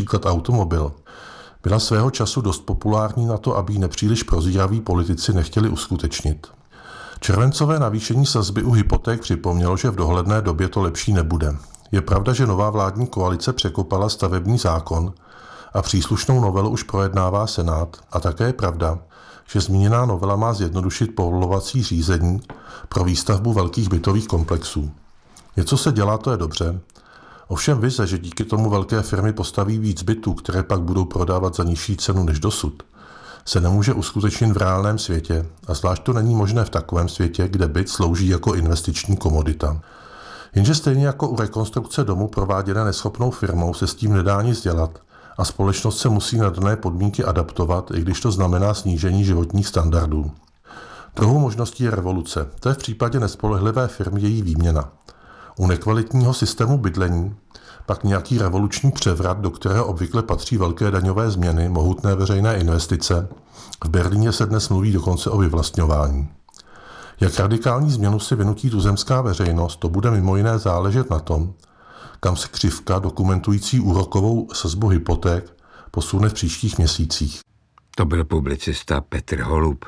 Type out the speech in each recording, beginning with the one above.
například automobil, byla svého času dost populární na to, aby ji nepříliš prozíraví politici nechtěli uskutečnit. Červencové navýšení sazby u hypoték připomnělo, že v dohledné době to lepší nebude. Je pravda, že nová vládní koalice překopala stavební zákon a příslušnou novelu už projednává Senát, a také je pravda, že zmíněná novela má zjednodušit povolovací řízení pro výstavbu velkých bytových komplexů. Něco se dělá, to je dobře. Ovšem vize, že díky tomu velké firmy postaví víc bytů, které pak budou prodávat za nižší cenu než dosud, se nemůže uskutečnit v reálném světě, a zvlášť to není možné v takovém světě, kde byt slouží jako investiční komodita. Jenže stejně jako u rekonstrukce domu prováděné neschopnou firmou se s tím nedá nic dělat a společnost se musí na dané podmínky adaptovat, i když to znamená snížení životních standardů. Druhou možností je revoluce, to je v případě nespolehlivé firmy její výměna. U nekvalitního systému bydlení pak nějaký revoluční převrat, do kterého obvykle patří velké daňové změny, mohutné veřejné investice. V Berlíně se dnes mluví dokonce o vyvlastňování. Jak radikální změnu si vynutí tuzemská veřejnost, to bude mimo jiné záležet na tom, kam se křivka dokumentující úrokovou sazbu hypoték posune v příštích měsících. To byl publicista Petr Holub.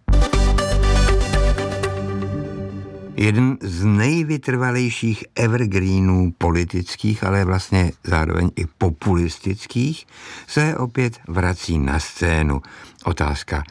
Jeden z nejvytrvalejších evergreenů politických, ale vlastně zároveň i populistických, se opět vrací na scénu. Otázka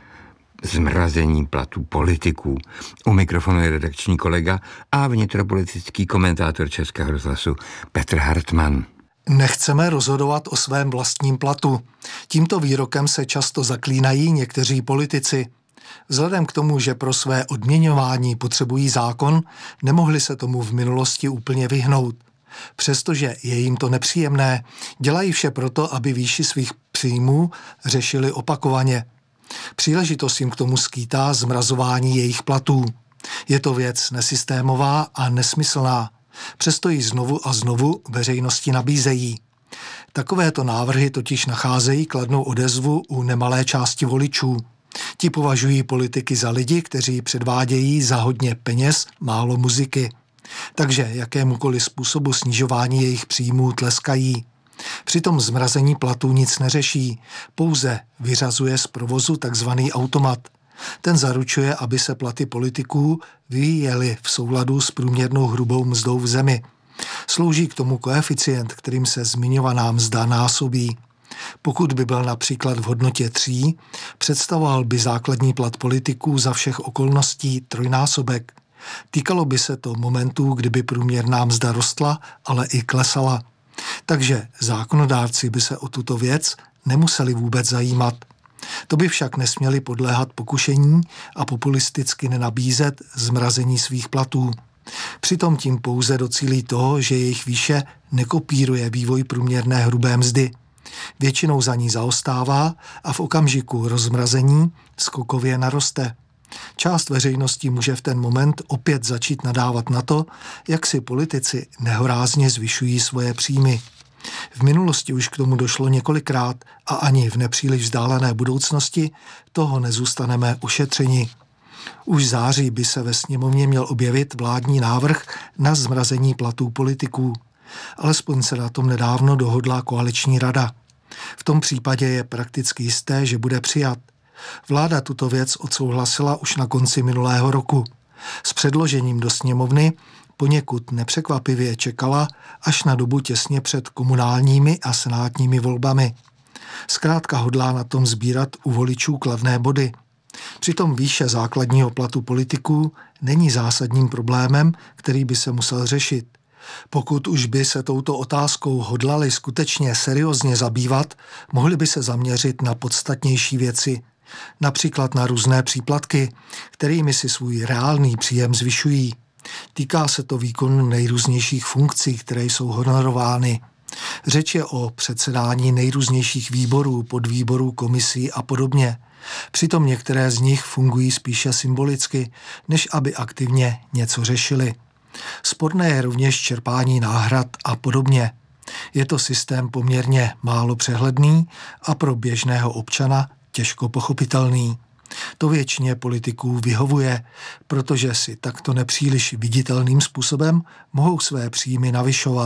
zmrazení platů politiků. U mikrofonu je redakční kolega a vnitropolitický komentátor Českého rozhlasu Petr Hartmann. Nechceme rozhodovat o svém vlastním platu. Tímto výrokem se často zaklínají někteří politici. Vzhledem k tomu, že pro své odměňování potřebují zákon, nemohli se tomu v minulosti úplně vyhnout. Přestože je jim to nepříjemné, dělají vše proto, aby výši svých příjmů řešili opakovaně. Příležitost jim k tomu skýtá zmrazování jejich platů. Je to věc nesystémová a nesmyslná. Přesto ji znovu a znovu veřejnosti nabízejí. Takovéto návrhy totiž nacházejí kladnou odezvu u nemalé části voličů. Ti považují politiky za lidi, kteří předvádějí za hodně peněz málo muziky. Takže jakémukoliv způsobu snižování jejich příjmů tleskají. Přitom zmrazení platů nic neřeší, pouze vyřazuje z provozu takzvaný automat. Ten zaručuje, aby se platy politiků vyvíjely v souladu s průměrnou hrubou mzdou v zemi. Slouží k tomu koeficient, kterým se zmiňovaná mzda násobí. Pokud by byl například v hodnotě 3, představoval by základní plat politiků za všech okolností trojnásobek. Týkalo by se to momentů, kdyby průměrná mzda rostla, ale i klesala. Takže zákonodárci by se o tuto věc nemuseli vůbec zajímat. To by však nesměli podléhat pokušení a populisticky nenabízet zmrazení svých platů. Přitom tím pouze docílí toho, že jejich výše nekopíruje vývoj průměrné hrubé mzdy. Většinou za ní zaostává a v okamžiku rozmrazení skokově naroste. Část veřejnosti může v ten moment opět začít nadávat na to, jak si politici nehorázně zvyšují svoje příjmy. V minulosti už k tomu došlo několikrát a ani v nepříliš vzdálené budoucnosti toho nezůstaneme ušetřeni. Už v září by se ve sněmovně měl objevit vládní návrh na zmrazení platů politiků. Alespoň se na tom nedávno dohodla koaliční rada. V tom případě je prakticky jisté, že bude přijat. Vláda tuto věc odsouhlasila už na konci minulého roku. S předložením do sněmovny poněkud nepřekvapivě čekala až na dobu těsně před komunálními a senátními volbami. Zkrátka hodlá na tom sbírat u voličů kladné body. Přitom výše základního platu politiků není zásadním problémem, který by se musel řešit. Pokud už by se touto otázkou hodlali skutečně seriózně zabývat, mohli by se zaměřit na podstatnější věci, například na různé příplatky, kterými si svůj reálný příjem zvyšují. Týká se to výkonu nejrůznějších funkcí, které jsou honorovány. Řeč je o předsedání nejrůznějších výborů, podvýborů, komisí a podobně. Přitom některé z nich fungují spíše symbolicky, než aby aktivně něco řešili. Sporné je rovněž čerpání náhrad a podobně. Je to systém poměrně málo přehledný a pro běžného občana těžko pochopitelný. To většině politiků vyhovuje, protože si takto nepříliš viditelným způsobem mohou své příjmy navyšovat.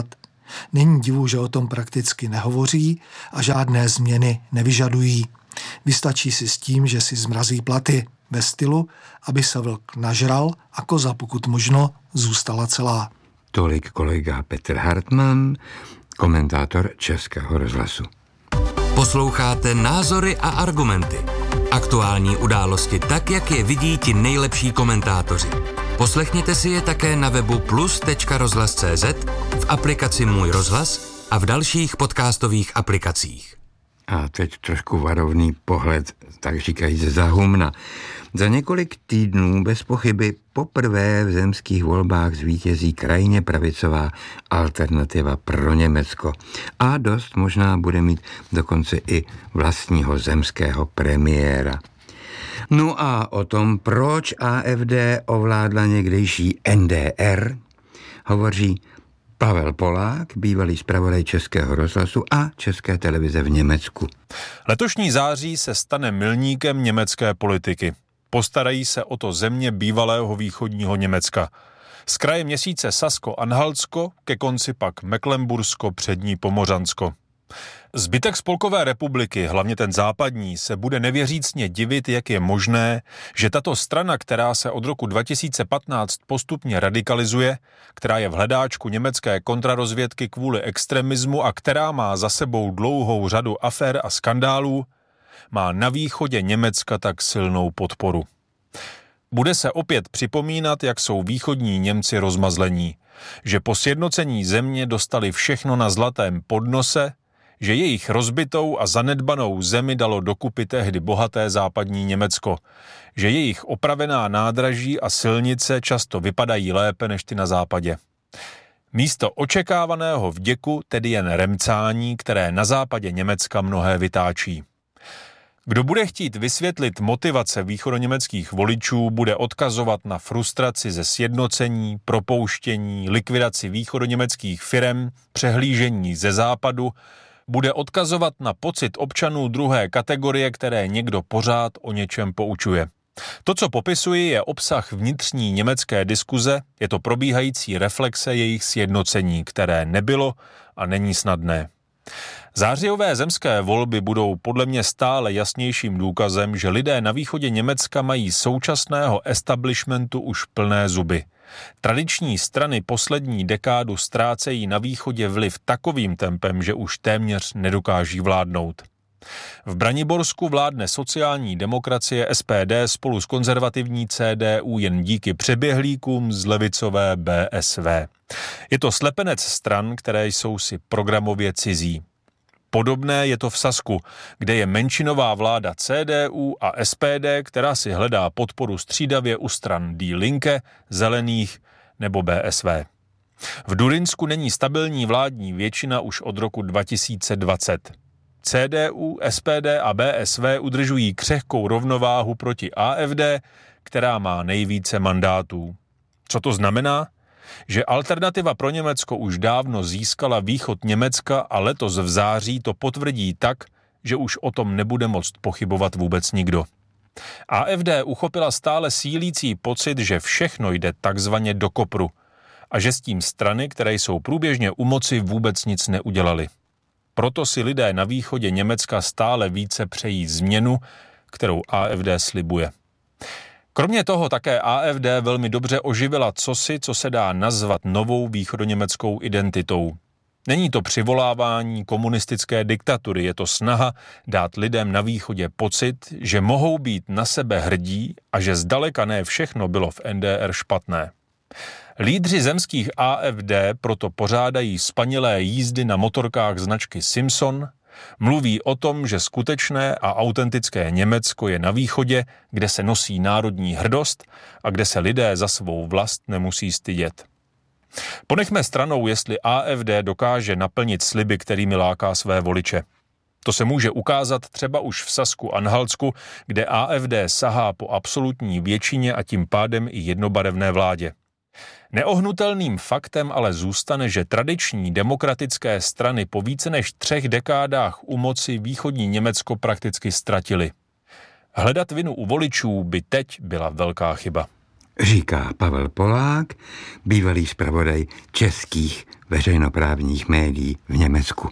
Není divu, že o tom prakticky nehovoří a žádné změny nevyžadují. Vystačí si s tím, že si zmrazí platy ve stylu, aby se vlk nažral a koza, pokud možno, zůstala celá. Tolik kolega Petr Hartmann, komentátor Českého rozhlasu. Posloucháte Názory a argumenty. Aktuální události tak, jak je vidí ti nejlepší komentátoři. Poslechněte si je také na webu plus.rozhlas.cz, v aplikaci Můj rozhlas a v dalších podcastových aplikacích. A teď trošku varovný pohled, tak říkají za humna. Za několik týdnů bez pochyby poprvé v zemských volbách zvítězí krajně pravicová Alternativa pro Německo. A dost možná bude mít dokonce i vlastního zemského premiéra. No a o tom, proč AfD ovládla někdejší NDR, hovoří Pavel Polák, bývalý zpravodaj Českého rozhlasu a České televize v Německu. Letošní září se stane milníkem německé politiky. Postarají se o to země bývalého východního Německa. Z kraje měsíce Sasko-Anhaltsko, ke konci pak Mecklenbursko, Přední Pomořansko. Zbytek Spolkové republiky, hlavně ten západní, se bude nevěřícně divit, jak je možné, že tato strana, která se od roku 2015 postupně radikalizuje, která je v hledáčku německé kontrarozvědky kvůli extremismu a která má za sebou dlouhou řadu afér a skandálů, má na východě Německa tak silnou podporu. Bude se opět připomínat, jak jsou východní Němci rozmazlení, že po sjednocení země dostali všechno na zlatém podnose, že jejich rozbitou a zanedbanou zemi dalo dokupy tehdy bohaté západní Německo, že jejich opravená nádraží a silnice často vypadají lépe než ty na západě. Místo očekávaného vděku tedy jen remcání, které na západě Německa mnohé vytáčí. Kdo bude chtít vysvětlit motivace východoněmeckých voličů, bude odkazovat na frustraci ze sjednocení, propouštění, likvidaci východoněmeckých firem, přehlížení ze západu, bude odkazovat na pocit občanů druhé kategorie, které někdo pořád o něčem poučuje. To, co popisuji, je obsah vnitřní německé diskuze, je to probíhající reflexe jejich sjednocení, které nebylo a není snadné. Zářijové zemské volby budou podle mě stále jasnějším důkazem, že lidé na východě Německa mají současného establishmentu už plné zuby. Tradiční strany poslední dekádu ztrácejí na východě vliv takovým tempem, že už téměř nedokáží vládnout. V Braniborsku vládne sociální demokracie SPD spolu s konzervativní CDU jen díky přeběhlíkům z levicové BSV. Je to slepenec stran, které jsou si programově cizí. Podobné je to v Sasku, kde je menšinová vláda CDU a SPD, která si hledá podporu střídavě u stran Die Linke, Zelených nebo BSV. V Durinsku není stabilní vládní většina už od roku 2020. CDU, SPD a BSV udržují křehkou rovnováhu proti AfD, která má nejvíce mandátů. Co to znamená? Že Alternativa pro Německo už dávno získala východ Německa a letos v září to potvrdí tak, že už o tom nebude moct pochybovat vůbec nikdo. AfD uchopila stále sílící pocit, že všechno jde takzvaně do kopru a že s tím strany, které jsou průběžně u moci, vůbec nic neudělali. Proto si lidé na východě Německa stále více přejí změnu, kterou AfD slibuje. Kromě toho také AfD velmi dobře oživila cosi, co se dá nazvat novou východoněmeckou identitou. Není to přivolávání komunistické diktatury, je to snaha dát lidem na východě pocit, že mohou být na sebe hrdí a že zdaleka ne všechno bylo v NDR špatné. Lídři zemských AfD proto pořádají spanilé jízdy na motorkách značky Simpson, mluví o tom, že skutečné a autentické Německo je na východě, kde se nosí národní hrdost a kde se lidé za svou vlast nemusí stydět. Ponechme stranou, jestli AfD dokáže naplnit sliby, kterými láká své voliče. To se může ukázat třeba už v Sasku-Anhaltsku, kde AfD sahá po absolutní většině a tím pádem i jednobarevné vládě. Neohnutelným faktem ale zůstane, že tradiční demokratické strany po více než 3 dekádách u moci východní Německo prakticky ztratily. Hledat vinu u voličů by teď byla velká chyba. říká Pavel Polák, bývalý zpravodaj českých veřejnoprávních médií v Německu.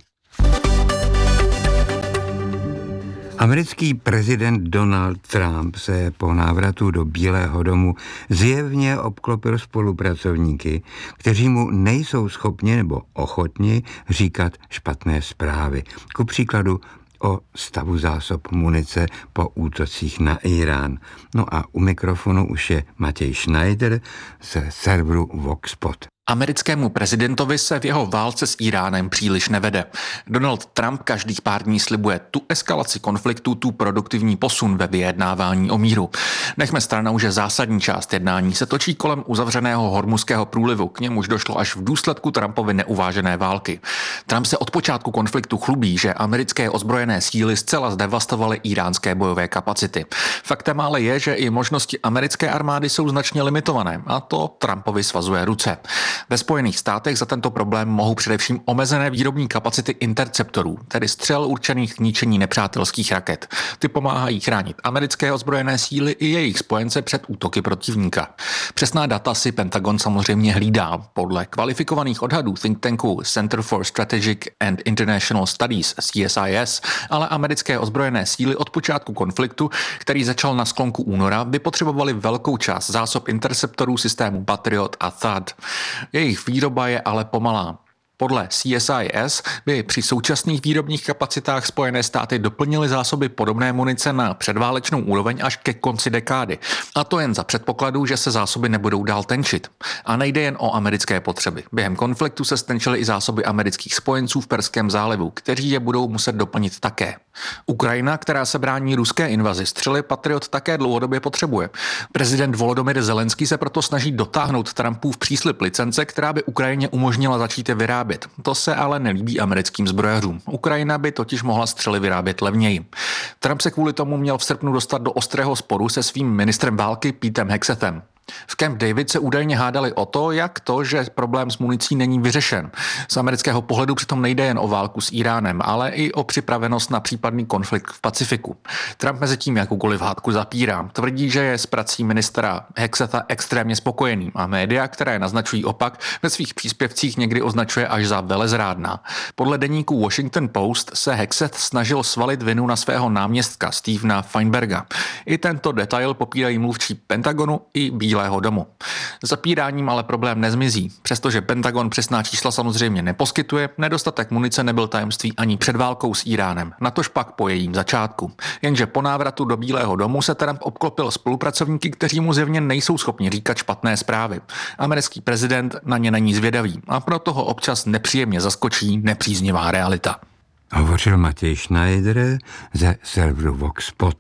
Americký prezident Donald Trump se po návratu do Bílého domu zjevně obklopil spolupracovníky, kteří mu nejsou schopni nebo ochotni říkat špatné zprávy. Ku příkladu o stavu zásob munice po útocích na Irán. No a u mikrofonu už je Matěj Schneider ze serveru Voxpot. Americkému prezidentovi se v jeho válce s Iránem příliš nevede. Donald Trump každých pár dní slibuje tu eskalaci konfliktu, tu produktivní posun ve vyjednávání o míru. Nechme stranou, že zásadní část jednání se točí kolem uzavřeného Hormuzského průlivu, k němuž došlo až v důsledku Trumpovy neuvážené války. Trump se od počátku konfliktu chlubí, že americké ozbrojené síly zcela zdevastovaly iránské bojové kapacity. Faktem ale je, že i možnosti americké armády jsou značně limitované a to Trumpovi svazuje ruce. Ve Spojených státech za tento problém mohou především omezené výrobní kapacity interceptorů, tedy střel určených k ničení nepřátelských raket. Ty pomáhají chránit americké ozbrojené síly i jejich spojence před útoky protivníka. Přesná data si Pentagon samozřejmě hlídá. Podle kvalifikovaných odhadů think tanku Center for Strategic and International Studies CSIS, ale americké ozbrojené síly od počátku konfliktu, který začal na sklonku února, by potřebovaly velkou část zásob interceptorů systému Patriot a THAAD. Jejich výroba je ale pomalá. Podle CSIS by při současných výrobních kapacitách Spojené státy doplnily zásoby podobné munice na předválečnou úroveň až ke konci dekády. A to jen za předpokladu, že se zásoby nebudou dál tenčit. A nejde jen o americké potřeby. Během konfliktu se stenčily i zásoby amerických spojenců v Perském zálivu, kteří je budou muset doplnit také. Ukrajina, která se brání ruské invazi, střely Patriot také dlouhodobě potřebuje. Prezident Volodymyr Zelenský se proto snaží dotáhnout Trumpův příslib licence, která by Ukrajině umožnila začít je vyrábět. To se ale nelíbí americkým zbrojařům. Ukrajina by totiž mohla střely vyrábět levněji. Trump se kvůli tomu měl v srpnu dostat do ostrého sporu se svým ministrem války Petem Hexethem. V Camp David se údajně hádali o to, jak to, že problém s municí není vyřešen. Z amerického pohledu přitom nejde jen o válku s Iránem, ale i o připravenost na případný konflikt v Pacifiku. Trump mezi tím jakoukoliv hádku zapírá. Tvrdí, že je s prací ministra Hexeta extrémně spokojený a média, které naznačují opak, ve svých příspěvcích někdy označuje až za velezrádná. Podle deníku Washington Post se Hexet snažil svalit vinu na svého náměstka Stevena Feinberga. I tento detail popírají mluvčí Pentagonu i Bílého domu. Zapíráním ale problém nezmizí. Přestože Pentagon přesná čísla samozřejmě neposkytuje, nedostatek munice nebyl tajemství ani před válkou s Iránem, natož pak po jejím začátku. Jenže po návratu do Bílého domu se Trump obklopil spolupracovníky, kteří mu zjevně nejsou schopni říkat špatné zprávy. Americký prezident na ně není zvědavý a proto ho občas nepříjemně zaskočí nepříznivá realita. Hovořil Matěj Schneider ze serveru Voxpot.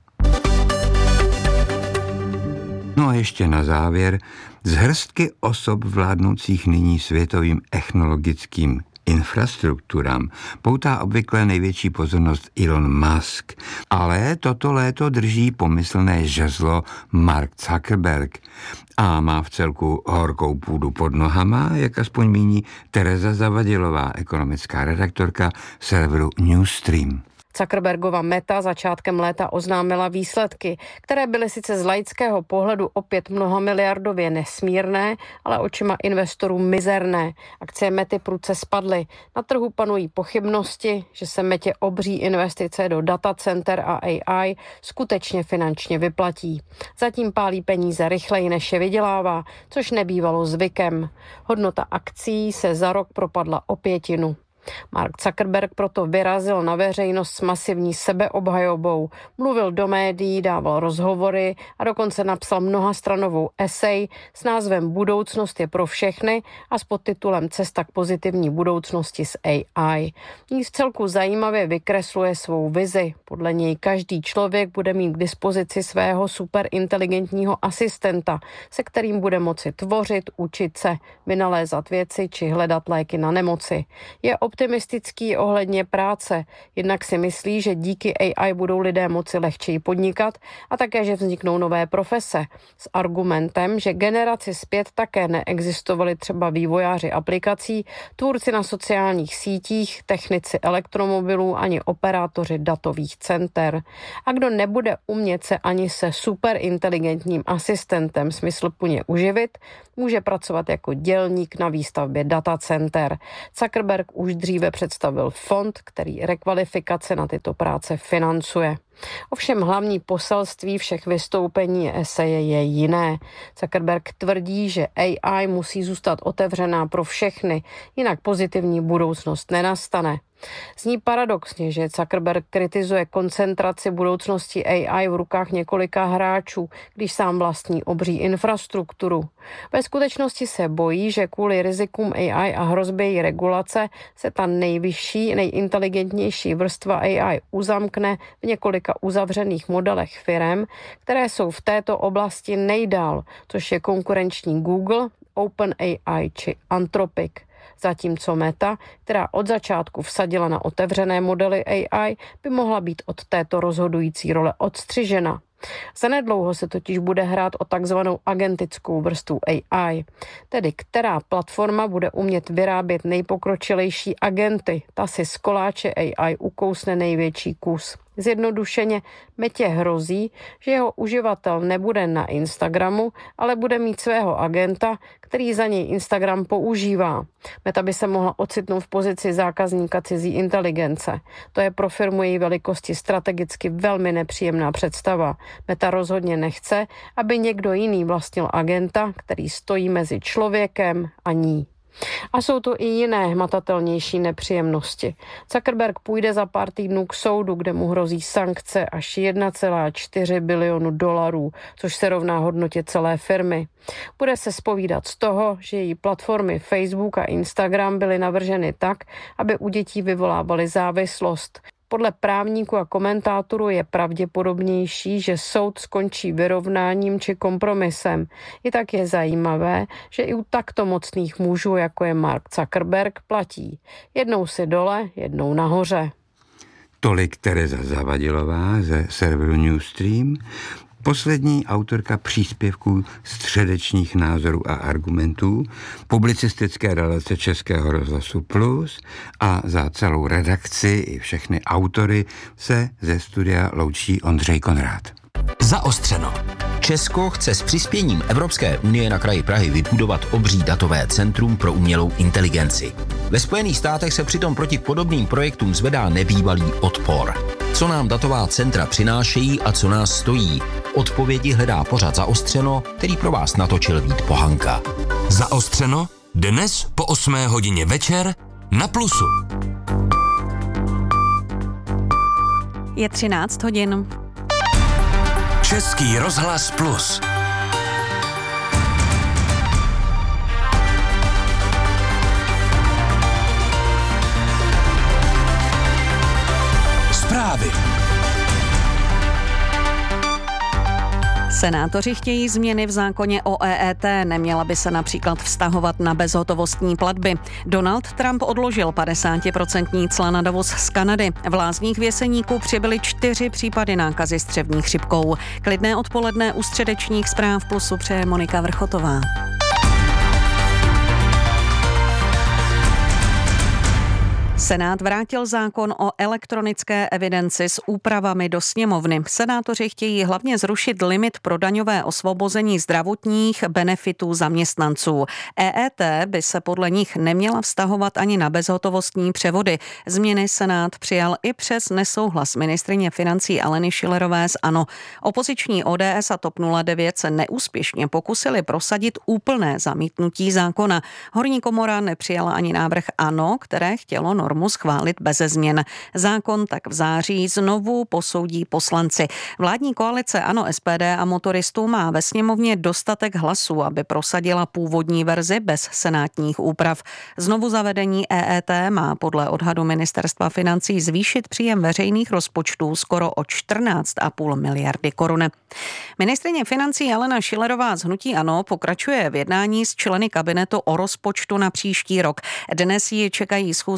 No a ještě na závěr, z hrstky osob vládnoucích nyní světovým technologickým infrastrukturám poutá obvykle největší pozornost Elon Musk. Ale toto léto drží pomyslné žezlo Mark Zuckerberg a má v celku horkou půdu pod nohama, jak aspoň míní Tereza Zavadilová, ekonomická redaktorka serveru Newsstream. Zuckerbergova Meta začátkem léta oznámila výsledky, které byly sice z laického pohledu opět mnohamiliardově nesmírné, ale očima investorů mizerné. Akcie Mety prudce spadly. Na trhu panují pochybnosti, že se Metě obří investice do datacenter a AI skutečně finančně vyplatí. Zatím pálí peníze rychleji, než je vydělává, což nebývalo zvykem. Hodnota akcií se za rok propadla o 1/5. Mark Zuckerberg proto vyrazil na veřejnost s masivní sebeobhajobou, mluvil do médií, dával rozhovory a dokonce napsal mnohastranovou esej s názvem Budoucnost je pro všechny a s podtitulem Cesta k pozitivní budoucnosti s AI. Ní v celku zajímavě vykresluje svou vizi. Podle něj každý člověk bude mít k dispozici svého superinteligentního asistenta, se kterým bude moci tvořit, učit se, vynalézat věci či hledat léky na nemoci. Je optimistický ohledně práce. Jednak si myslí, že díky AI budou lidé moci lehčeji podnikat a také, že vzniknou nové profese. S argumentem, že generaci zpět také neexistovali třeba vývojáři aplikací, tvůrci na sociálních sítích, technici elektromobilů ani operátoři datových center. A kdo nebude umět se ani se superinteligentním asistentem smysluplně uživit, může pracovat jako dělník na výstavbě datacenter. Zuckerberg už dříve představil fond, který rekvalifikace na tyto práce financuje. Ovšem hlavní poselství všech vystoupení eseje je jiné. Zuckerberg tvrdí, že AI musí zůstat otevřená pro všechny, jinak pozitivní budoucnost nenastane. Zní paradoxně, že Zuckerberg kritizuje koncentraci budoucnosti AI v rukách několika hráčů, když sám vlastní obří infrastrukturu. Ve skutečnosti se bojí, že kvůli rizikům AI a hrozbě její regulace se ta nejvyšší, nejinteligentnější vrstva AI uzamkne v několika uzavřených modelech firem, které jsou v této oblasti nejdál, což je konkurenční Google, OpenAI či Anthropic. Zatímco Meta, která od začátku vsadila na otevřené modely AI, by mohla být od této rozhodující role odstřižena. Zanedlouho se totiž bude hrát o takzvanou agentickou vrstvu AI, tedy která platforma bude umět vyrábět nejpokročilejší agenty, ta si z koláče AI ukousne největší kus. Zjednodušeně Metě hrozí, že jeho uživatel nebude na Instagramu, ale bude mít svého agenta, který za něj Instagram používá. Meta by se mohla ocitnout v pozici zákazníka cizí inteligence. To je pro firmu její velikosti strategicky velmi nepříjemná představa. Meta rozhodně nechce, aby někdo jiný vlastnil agenta, který stojí mezi člověkem a ní. A jsou to i jiné hmatatelnější nepříjemnosti. Zuckerberg půjde za pár týdnů k soudu, kde mu hrozí sankce až 1,4 bilionu dolarů, což se rovná hodnotě celé firmy. Bude se zpovídat z toho, že její platformy Facebook a Instagram byly navrženy tak, aby u dětí vyvolávaly závislost. Podle právníků a komentátorů je pravděpodobnější, že soud skončí vyrovnáním či kompromisem. I tak je zajímavé, že i u takto mocných mužů, jako je Mark Zuckerberg, platí. Jednou si dole, jednou nahoře. Tolik Tereza Zavadilová ze serveru Newsstream, poslední autorka příspěvků středečních názorů a argumentů, publicistické relace Českého rozhlasu Plus, a za celou redakci i všechny autory se ze studia loučí Ondřej Konrád. Zaostřeno. Česko chce s přispěním Evropské unie na kraji Prahy vybudovat obří datové centrum pro umělou inteligenci. Ve Spojených státech se přitom proti podobným projektům zvedá nebývalý odpor. Co nám datová centra přinášejí a co nás stojí? Odpovědi hledá pořad Zaostřeno, který pro vás natočil Vít Pohanka. Zaostřeno dnes po 8 hodině večer na Plusu. Je 13 hodin. Český rozhlas Plus. Zprávy. Senátoři chtějí změny v zákoně o EET, neměla by se například vztahovat na bezhotovostní platby. Donald Trump odložil 50% cla na dovoz z Kanady. V Lázních v Jeseníku přibyly 4 případy nákazy střevní chřipkou. Klidné odpoledne u středečních zpráv Plusu přeje Monika Vrchotová. Senát vrátil zákon o elektronické evidenci s úpravami do sněmovny. Senátoři chtějí hlavně zrušit limit pro daňové osvobození zdravotních benefitů zaměstnanců. EET by se podle nich neměla vztahovat ani na bezhotovostní převody. Změny Senát přijal i přes nesouhlas ministryně financí Aleny Schillerové z ANO. Opoziční ODS a TOP 09 se neúspěšně pokusili prosadit úplné zamítnutí zákona. Horní komora nepřijala ani návrh ANO, které chtělo normu schválit beze změn. Zákon tak v září znovu posoudí poslanci. Vládní koalice ANO, SPD a motoristů má ve sněmovně dostatek hlasů, aby prosadila původní verzi bez senátních úprav. Znovu zavedení EET má podle odhadu ministerstva financí zvýšit příjem veřejných rozpočtů skoro o 14,5 miliardy korun. Ministryně financí Alena Schillerová z hnutí ANO pokračuje v jednání s členy kabinetu o rozpočtu na příští rok. Dnes ji čekají schůzky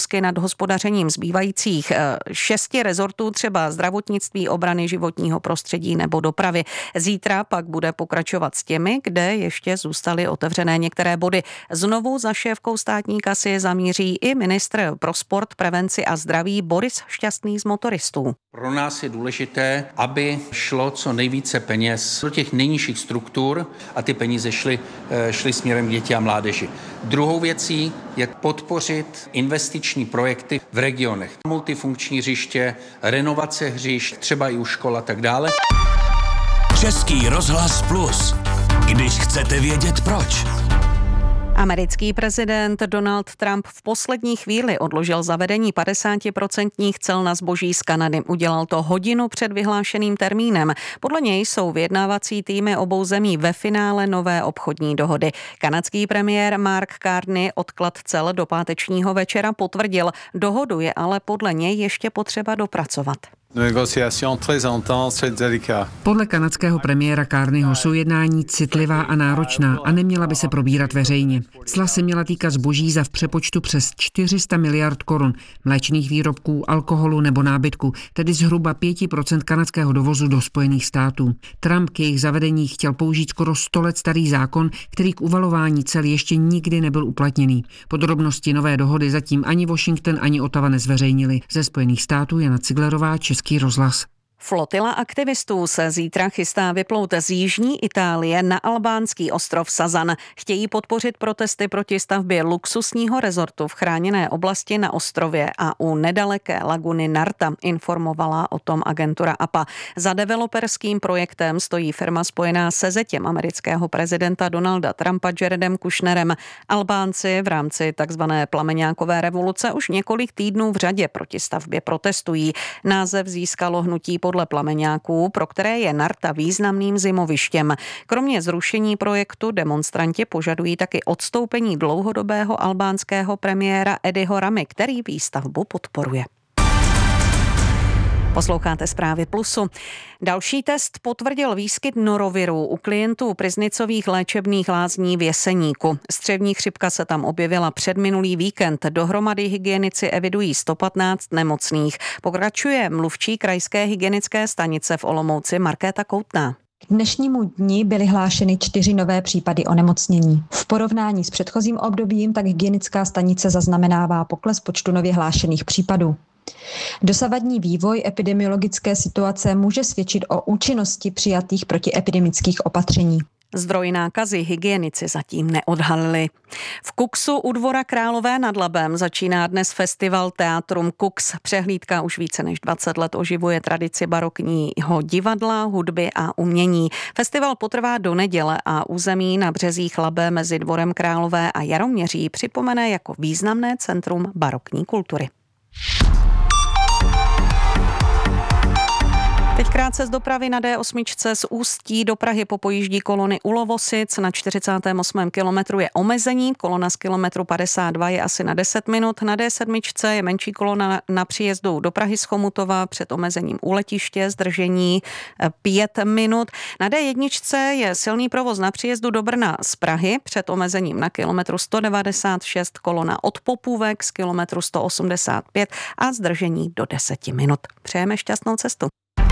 hospodařením zbývajících 6 rezortů, třeba zdravotnictví, obrany, životního prostředí nebo dopravy. Zítra pak bude pokračovat s těmi, kde ještě zůstaly otevřené některé body. Znovu za šéfkou státní kasy zamíří i ministr pro sport, prevenci a zdraví Boris Šťastný z Motoristů. Pro nás je důležité, aby šlo co nejvíce peněz do těch nejnižších struktur a ty peníze šly směrem k děti a mládeži. Druhou věcí je podpořit investiční projekty v regionech. Multifunkční hřiště, renovace hřišť, třeba i u škol a tak dále. Český rozhlas Plus. Když chcete vědět proč. Americký prezident Donald Trump v poslední chvíli odložil zavedení 50% cel na zboží z Kanady. Udělal to hodinu před vyhlášeným termínem. Podle něj jsou vyjednávací týmy obou zemí ve finále nové obchodní dohody. Kanadský premiér Mark Carney odklad cel do pátečního večera potvrdil. Dohodu je ale podle něj ještě potřeba dopracovat. Podle kanadského premiéra Carneyho jsou jednání citlivá a náročná a neměla by se probírat veřejně. Cla se měla týkat zboží za v přepočtu přes 400 miliard korun, mléčných výrobků, alkoholu nebo nábytku, tedy zhruba 5% kanadského dovozu do Spojených států. Trump k jejich zavedení chtěl použít skoro 100 let starý zákon, který k uvalování cel ještě nikdy nebyl uplatněný. Podrobnosti nové dohody zatím ani Washington, ani Ottawa nezveřejnili. Ze Spojených států Jana Ciglerová, Český rozhlas. Flotila aktivistů se zítra chystá vyplout z jižní Itálie na albánský ostrov Sazan. Chtějí podpořit protesty proti stavbě luxusního rezortu v chráněné oblasti na ostrově a u nedaleké laguny Narta, informovala o tom agentura APA. Za developerským projektem stojí firma spojená se zetěm amerického prezidenta Donalda Trumpa Jaredem Kushnerem. Albánci v rámci takzvané plameňákové revoluce už několik týdnů v řadě proti stavbě protestují. Název získalo hnutí podle plameňáků, pro které je Narta významným zimovištěm. Kromě zrušení projektu demonstranti požadují taky odstoupení dlouhodobého albánského premiéra Ediho Ramy, který výstavbu podporuje. Posloucháte Zprávy Plusu. Další test potvrdil výskyt noroviru u klientů Priznicových léčebných lázní v Jeseníku. Střevní chřipka se tam objevila předminulý víkend. Dohromady hygienici evidují 115 nemocných. Pokračuje mluvčí krajské hygienické stanice v Olomouci Markéta Koutná. K dnešnímu dni byly hlášeny 4 nové případy onemocnění. V porovnání s předchozím obdobím tak hygienická stanice zaznamenává pokles počtu nově hlášených případů. Dosavadní vývoj epidemiologické situace může svědčit o účinnosti přijatých protiepidemických opatření. Zdroj nákazy hygienici zatím neodhalili. V Kuxu u Dvora Králové nad Labem začíná dnes festival Teatrum Kux. Přehlídka už více než 20 let oživuje tradici barokního divadla, hudby a umění. Festival potrvá do neděle a území na březích Labe mezi Dvorem Králové a Jaroměří připomene jako významné centrum barokní kultury. Teď krátce z dopravy na D8 z Ústí do Prahy popojíždí kolony u Lovosic. Na 48. kilometru je omezení, kolona z kilometru 52 je asi na 10 minut. Na D7 je menší kolona na příjezdu do Prahy z Chomutova před omezením u letiště, zdržení 5 minut. Na D1 je silný provoz na příjezdu do Brna z Prahy před omezením na kilometru 196, kolona od Popůvek z kilometru 185 a zdržení do 10 minut. Přejeme šťastnou cestu.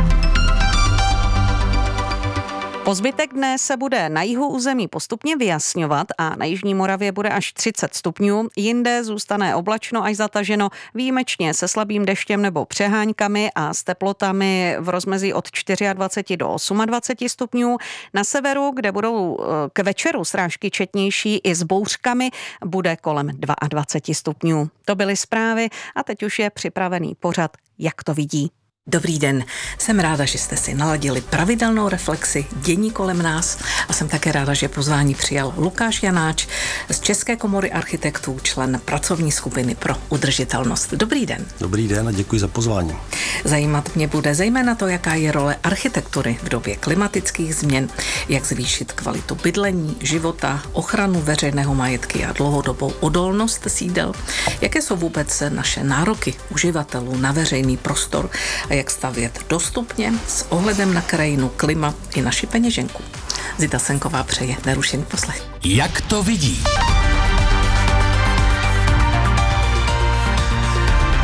Po zbytek dne se bude na jihu území postupně vyjasňovat a na jižní Moravě bude až 30 stupňů. Jinde zůstane oblačno až zataženo, výjimečně se slabým deštěm nebo přeháňkami a s teplotami v rozmezí od 24 do 28 stupňů. Na severu, kde budou k večeru srážky četnější i s bouřkami, bude kolem 22 stupňů. To byly zprávy a teď už je připravený pořad Jak to vidí. Dobrý den, jsem ráda, že jste si naladili pravidelnou reflexi dění kolem nás a jsem také ráda, že pozvání přijal Lukáš Janáč z České komory architektů, člen pracovní skupiny pro udržitelnost. Dobrý den. Dobrý den a děkuji za pozvání. Zajímat mě bude zejména to, jaká je role architektury v době klimatických změn, jak zvýšit kvalitu bydlení, života, ochranu veřejného majetky a dlouhodobou odolnost sídel, jaké jsou vůbec naše nároky uživatelů na veřejný prostor a jak stavět dostupně s ohledem na krajinu, klima i naši peněženku. Zita Senková přeje nerušený poslech. Jak to vidí?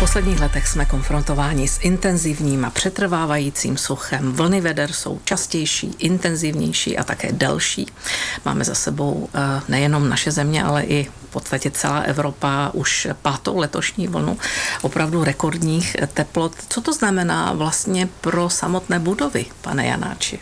posledních letech jsme konfrontováni s intenzivním a přetrvávajícím suchem. Vlny veder jsou častější, intenzivnější a také delší. Máme za sebou nejenom naše země, ale i v podstatě celá Evropa už 5. letošní vlnu opravdu rekordních teplot. Co to znamená vlastně pro samotné budovy, pane Janáči?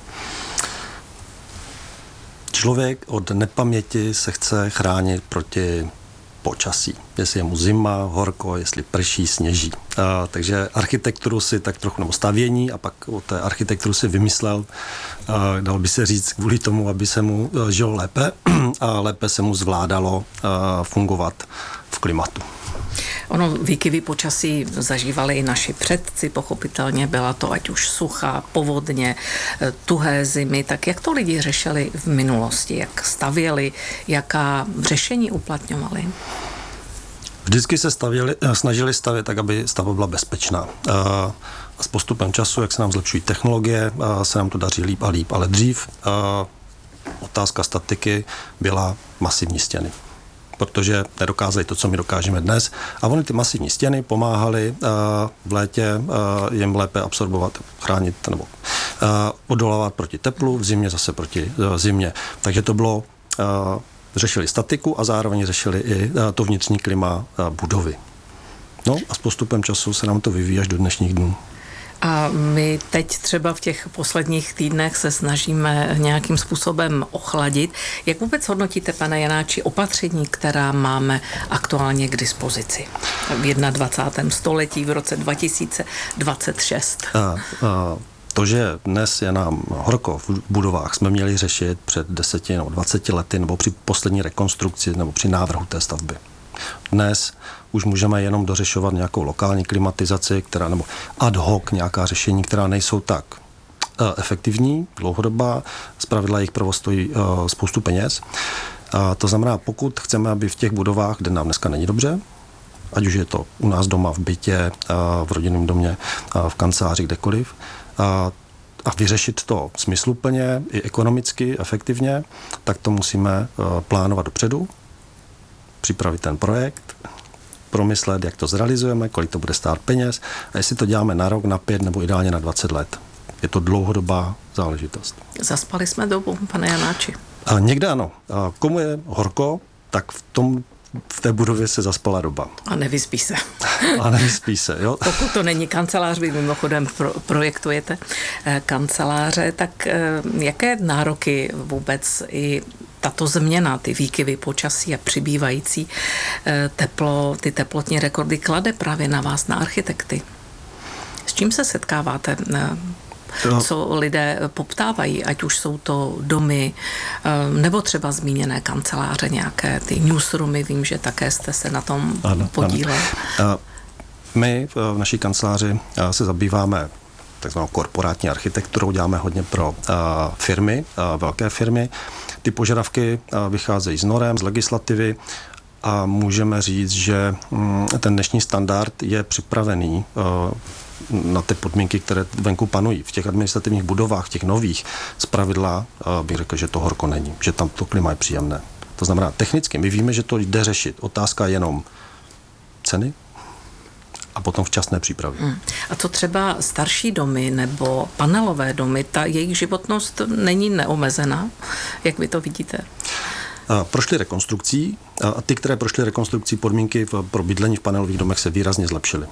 Člověk od nepaměti se chce chránit proti počasí. Jestli je mu zima, horko, jestli prší, sněží. Takže architekturu si tak trochu, nebo stavění, a pak o té architekturu si vymyslel, dal by se říct, kvůli tomu, aby se mu žilo lépe a lépe se mu zvládalo fungovat v klimatu. Ono výkyvy počasí zažívali i naši předci, pochopitelně byla to ať už suchá, povodně, tuhé zimy, tak jak to lidi řešili v minulosti, jak stavěli, jaká řešení uplatňovali? Vždycky se snažili stavět tak, aby stavba byla bezpečná. A s postupem času, jak se nám zlepšují technologie, se nám to daří líp a líp, ale dřív otázka statiky byla masivní stěny, protože nedokázali to, co my dokážeme dnes. A oni ty masivní stěny pomáhaly v létě jim lépe absorbovat, chránit nebo odolávat proti teplu, v zimě zase proti zimě. Takže to bylo, řešili statiku a zároveň řešili i to vnitřní klima budovy. No a s postupem času se nám to vyvíjí až do dnešních dnů. A my teď třeba v těch posledních týdnech se snažíme nějakým způsobem ochladit. Jak vůbec hodnotíte, pane Janáči, opatření, která máme aktuálně k dispozici v 21. století v roce 2026? To, že dnes je nám horko v budovách, jsme měli řešit před 10 nebo 20 lety nebo při poslední rekonstrukci nebo při návrhu té stavby. Dnes už můžeme jenom dořešovat nějakou lokální klimatizaci, nebo ad hoc nějaká řešení, která nejsou tak efektivní, dlouhodobá, zpravidla jejich provoz stojí spoustu peněz. To znamená, pokud chceme, aby v těch budovách, kde nám dneska není dobře, ať už je to u nás doma, v bytě, v rodinném domě, v kanceláři, kdekoliv, a vyřešit to smysluplně i ekonomicky, efektivně, tak to musíme plánovat dopředu, připravit ten projekt, promyslet, jak to zrealizujeme, kolik to bude stát peněz a jestli to děláme na rok, na 5 nebo ideálně na 20 let. Je to dlouhodobá záležitost. Zaspali jsme dobu, pane Janáči. A někde ano. A komu je horko, tak v té budově se zaspala doba. A nevyspí se. A nevyspí se, jo. Pokud to není kancelář, vy mimochodem projektujete kanceláře, tak jaké nároky vůbec i tato změna, ty výkyvy počasí a přibývající ty teplotní rekordy klade právě na vás, na architekty? S čím se setkáváte? Co lidé poptávají, ať už jsou to domy, nebo třeba zmíněné kanceláře, nějaké ty newsroomy, vím, že také jste se na tom podíleli. My v naší kanceláři se zabýváme takzvanou korporátní architekturou, děláme hodně pro firmy, velké firmy. Ty požadavky vycházejí z norem, z legislativy a můžeme říct, že ten dnešní standard je připravený na ty podmínky, které venku panují. V těch administrativních budovách, v těch nových, zpravidla bych řekl, že to horko není, že tam to klima je příjemné. To znamená, technicky my víme, že to jde řešit. Otázka je jenom ceny a potom včasné přípravy. A co třeba starší domy nebo panelové domy, ta jejich životnost není neomezená? Jak vy to vidíte? Prošly rekonstrukcí a ty, které prošly rekonstrukcí, podmínky pro bydlení v panelových domech se výrazně zlepšily.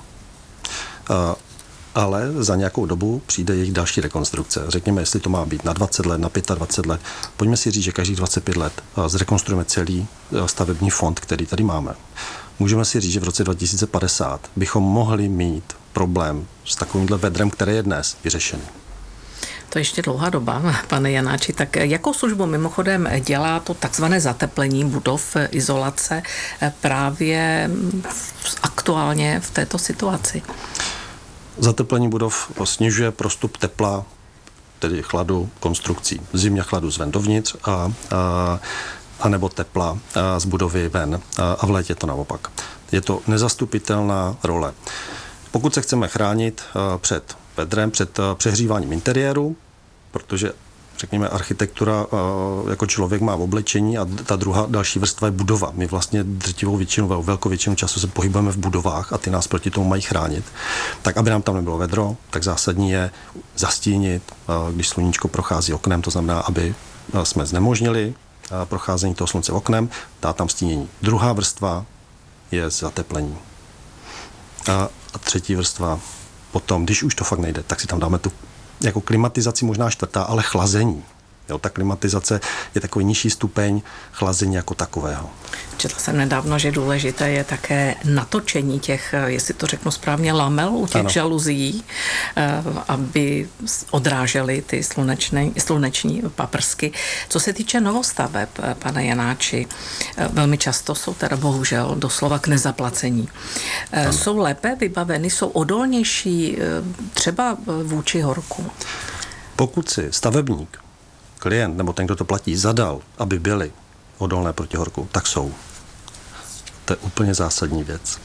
Ale za nějakou dobu přijde jejich další rekonstrukce. Řekněme, jestli to má být na 20 let, na 25 let. Pojďme si říct, že každých 25 let zrekonstruujeme celý stavební fond, který tady máme. Můžeme si říct, že v roce 2050 bychom mohli mít problém s takovýmhle vedrem, které je dnes vyřešený. To je ještě dlouhá doba, pane Janáči. Tak jakou službu mimochodem dělá to takzvané zateplení budov, izolace právě aktuálně v této situaci? Zateplení budov snižuje prostup tepla, tedy chladu konstrukcí. V zimě chladu zven dovnitř a nebo tepla z budovy ven a v létě to naopak. Je to nezastupitelná role. Pokud se chceme chránit před vedrem, před přehříváním interiéru, protože řekněme, architektura jako člověk má v oblečení a ta druhá další vrstva je budova. My vlastně drtivou většinu, velkou většinu času se pohybujeme v budovách a ty nás proti tomu mají chránit. Tak aby nám tam nebylo vedro, tak zásadní je zastínit, když sluníčko prochází oknem, to znamená, aby jsme znemožnili procházení toho slunce oknem, dá tam stínění. Druhá vrstva je zateplení. A třetí vrstva potom, když už to fakt nejde, tak si tam dáme tu jako klimatizaci možná čtvrtá, ale chlazení. Jo, ta klimatizace je takový nižší stupeň chlazení jako takového. Četla jsem nedávno, že důležité je také natočení těch, jestli to řeknu správně, lamel u těch žaluzí, aby odrážely ty sluneční paprsky. Co se týče novostaveb, pane Janáči, velmi často jsou teda bohužel doslova k nezaplacení. Jsou lépe vybaveny, jsou odolnější třeba vůči horku? Pokud si stavebník, klient nebo ten, kdo to platí, zadal, aby byly odolné proti horku, tak jsou. To je úplně zásadní věc.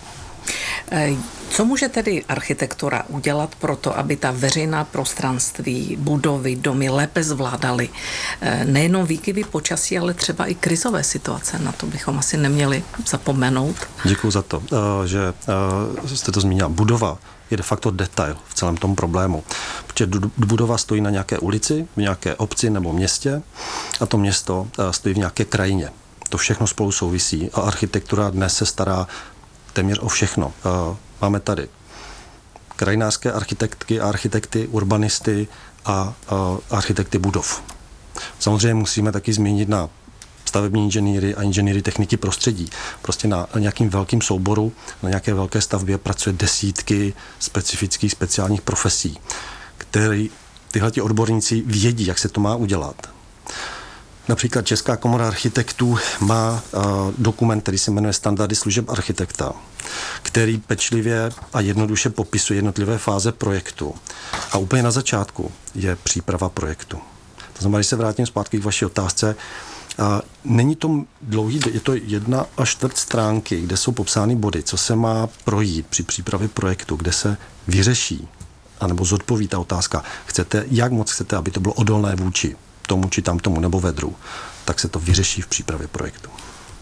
Co může tedy architektura udělat pro to, aby ta veřejná prostranství, budovy, domy lépe zvládaly nejenom výkyvy počasí, ale třeba i krizové situace? Na to bychom asi neměli zapomenout. Děkuji za to, že jste to zmínila. Budova je de facto detail v celém tom problému. Protože budova stojí na nějaké ulici, v nějaké obci nebo městě a to město stojí v nějaké krajině. To všechno spolu souvisí a architektura dnes se stará téměř o všechno. Máme tady krajinářské architektky a architekty, urbanisty a architekty budov. Samozřejmě musíme taky zmínit na stavební inženýry a inženýry techniky prostředí. Prostě na nějakým velkým souboru, na nějaké velké stavbě pracuje desítky specifických speciálních profesí, které tyhleti odborníci vědí, jak se to má udělat. Například Česká komora architektů má dokument, který se jmenuje Standardy služeb architekta, který pečlivě a jednoduše popisuje jednotlivé fáze projektu. A úplně na začátku je příprava projektu. To znamená, když se vrátím zpátky k vaší otázce, není to dlouhý, je to 1 až 4 stránky, kde jsou popsány body, co se má projít při přípravě projektu, kde se vyřeší, anebo zodpoví ta otázka, jak moc chcete, aby to bylo odolné vůči tomu, či tamtomu, nebo vedru, tak se to vyřeší v přípravě projektu.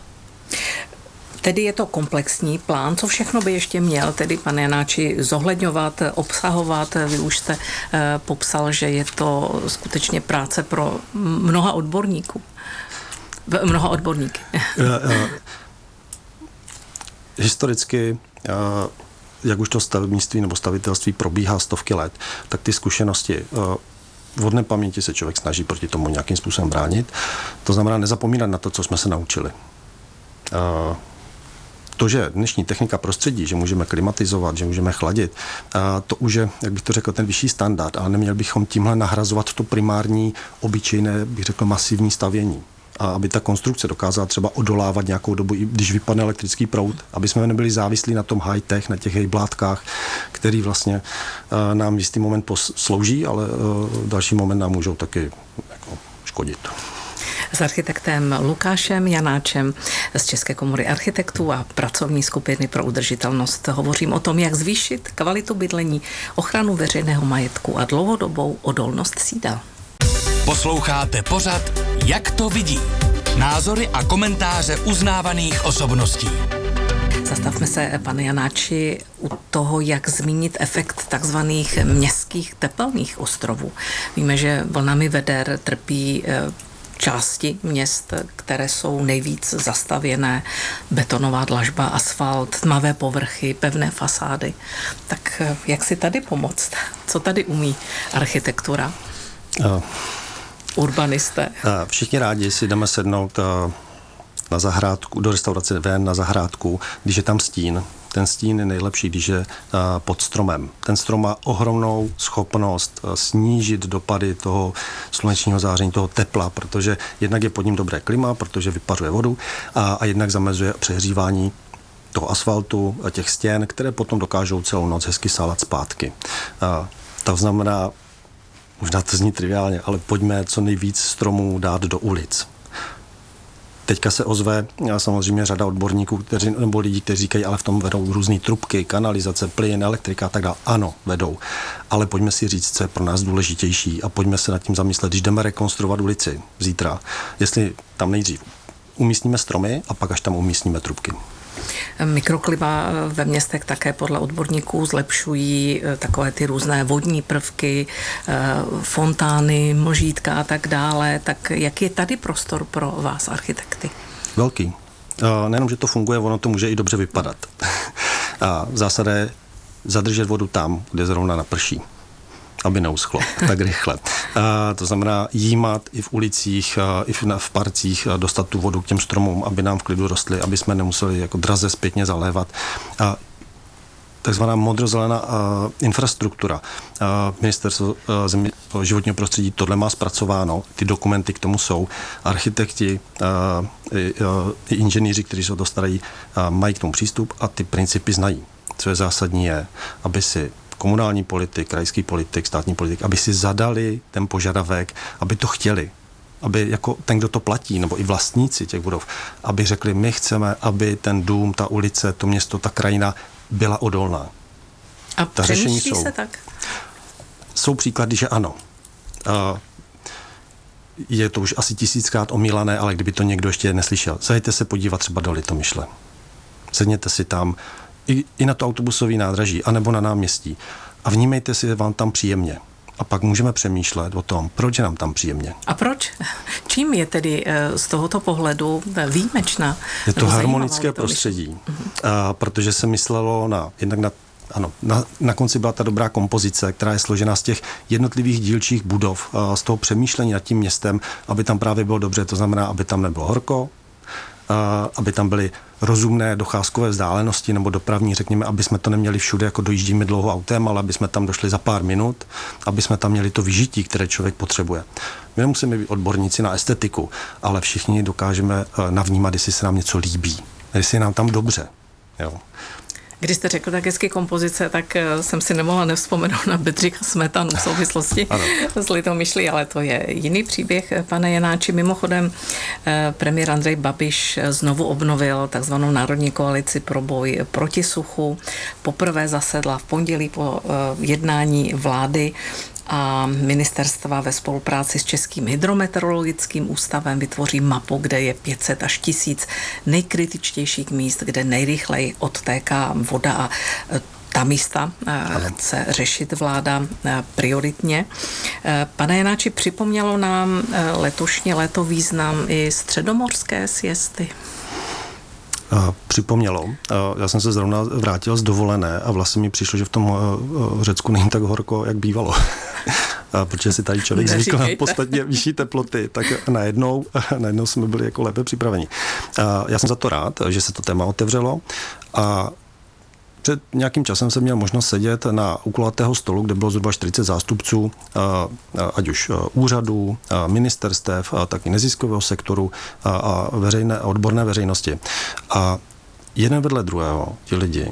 Tedy je to komplexní plán, co všechno by ještě měl tedy, pane Janáči, zohledňovat, obsahovat. Vy už jste popsal, že je to skutečně práce pro mnoha odborníků. Mnoha odborníky. Historicky, jak už to stavebnictví nebo stavitelství probíhá stovky let, tak ty zkušenosti v hodné paměti se člověk snaží proti tomu nějakým způsobem bránit. To znamená nezapomínat na to, co jsme se naučili. To, že dnešní technika prostředí, že můžeme klimatizovat, že můžeme chladit, to už je, jak bych to řekl, ten vyšší standard, ale neměli bychom tímhle nahrazovat to primární, obyčejné, bych řekl, masivní stavění. A aby ta konstrukce dokázala třeba odolávat nějakou dobu, i když vypadne elektrický proud, aby jsme nebyli závislí na tom high-tech, na těch hejblátkách, který vlastně nám v jistý moment slouží, ale v další moment nám můžou taky jako škodit. S architektem Lukášem Janáčem z České komory architektů a pracovní skupiny pro udržitelnost hovořím o tom, jak zvýšit kvalitu bydlení, ochranu veřejného majetku a dlouhodobou odolnost sídel. Posloucháte pořad Jak to vidí? Názory a komentáře uznávaných osobností. Zastavme se, pane Janáči, u toho, jak zmínit efekt takzvaných městských tepelných ostrovů. Víme, že vlnami veder trpí části měst, které jsou nejvíc zastavěné, betonová dlažba, asfalt, tmavé povrchy, pevné fasády. Tak jak si tady pomoct? Co tady umí architektura? Urbanisté. Všichni rádi si jdeme sednout na zahrádku, do restaurace ven na zahrádku, když je tam stín. Ten stín je nejlepší, když je pod stromem. Ten strom má ohromnou schopnost snížit dopady toho slunečního záření, toho tepla, protože jednak je pod ním dobré klima, protože vypařuje vodu a jednak zamezuje přehřívání toho asfaltu a těch stěn, které potom dokážou celou noc hezky sálat zpátky. To znamená, možná to zní triviálně, ale pojďme co nejvíc stromů dát do ulic. Teďka se ozve samozřejmě řada odborníků, nebo lidí, kteří říkají, ale v tom vedou různé trubky, kanalizace, plyn, elektrika a tak dále. Ano, vedou. Ale pojďme si říct, co je pro nás důležitější a pojďme se nad tím zamyslet, když jdeme rekonstruovat ulici zítra, jestli tam nejdřív umístíme stromy a pak až tam umístíme trubky. Mikroklima ve městech také podle odborníků zlepšují takové ty různé vodní prvky, fontány, možítka a tak dále. Tak jak je tady prostor pro vás, architekty? Velký. Nejenom, že to funguje, ono to může i dobře vypadat. A zásada je zadržet vodu tam, kde zrovna naprší, aby neuschlo tak rychle. To znamená jímat i v ulicích, i v parcích, dostat tu vodu k těm stromům, aby nám v klidu rostly, aby jsme nemuseli jako draze zpětně zalévat. Takzvaná modrozelená infrastruktura. Ministerstvo životního prostředí tohle má zpracováno, ty dokumenty k tomu jsou. Architekti i inženýři, kteří se o to starají, mají k tomu přístup a ty principy znají. Co je zásadní je, aby si komunální politik, krajský politik, státní politik, aby si zadali ten požadavek, aby to chtěli. Aby jako ten, kdo to platí, nebo i vlastníci těch budov, aby řekli, my chceme, aby ten dům, ta ulice, to město, ta krajina byla odolná. A přemýšlí se tak? Jsou příklady, že ano. Je to už asi 1000krát omílané, ale kdyby to někdo ještě neslyšel. Zajďte se podívat třeba do Litomyšle. Sedněte si tam i na to autobusové nádraží, anebo na náměstí a vnímejte si, vám tam příjemně. A pak můžeme přemýšlet o tom, proč je nám tam příjemně. A proč? Čím je tedy z tohoto pohledu výjimečná? Je to harmonické prostředí, protože se myslelo na konci byla ta dobrá kompozice, která je složena z těch jednotlivých dílčích budov, z toho přemýšlení nad tím městem, aby tam právě bylo dobře, to znamená, aby tam nebylo horko, aby tam byly rozumné docházkové vzdálenosti nebo dopravní, řekněme, aby jsme to neměli všude, jako dojíždíme dlouho autem, ale aby jsme tam došli za pár minut, aby jsme tam měli to vyžití, které člověk potřebuje. My nemusíme být odborníci na estetiku, ale všichni dokážeme navnímat, jestli se nám něco líbí, jestli je nám tam dobře. Jo. Když jste řekl tak hezky kompozice, tak jsem si nemohla nevzpomenout na Bedřicha Smetanu v souvislosti s Litomyšlí, ale to je jiný příběh, pane Janáči. Mimochodem, premiér Andrej Babiš znovu obnovil takzvanou Národní koalici pro boj proti suchu. Poprvé zasedla v pondělí po jednání vlády a ministerstva ve spolupráci s Českým hydrometeorologickým ústavem vytvoří mapu, kde je 500 až 1000 nejkritičtějších míst, kde nejrychleji odtéká voda a ta místa chce řešit vláda prioritně. Pane Janáči, připomnělo nám letošní léto význam i středomorské siesty? Připomnělo. Já jsem se zrovna vrátil z dovolené a vlastně mi přišlo, že v tom Řecku není tak horko, jak bývalo. Protože si tady člověk zvykl na podstatně vyšší teploty, tak najednou jsme byli jako lépe připraveni. Já jsem za to rád, že se to téma otevřelo a před nějakým časem jsem měl možnost sedět u kulatého stolu, kde bylo zhruba 40 zástupců, ať už úřadů, ministerstev, tak i neziskového sektoru a veřejné, odborné veřejnosti. A jeden vedle druhého ti lidi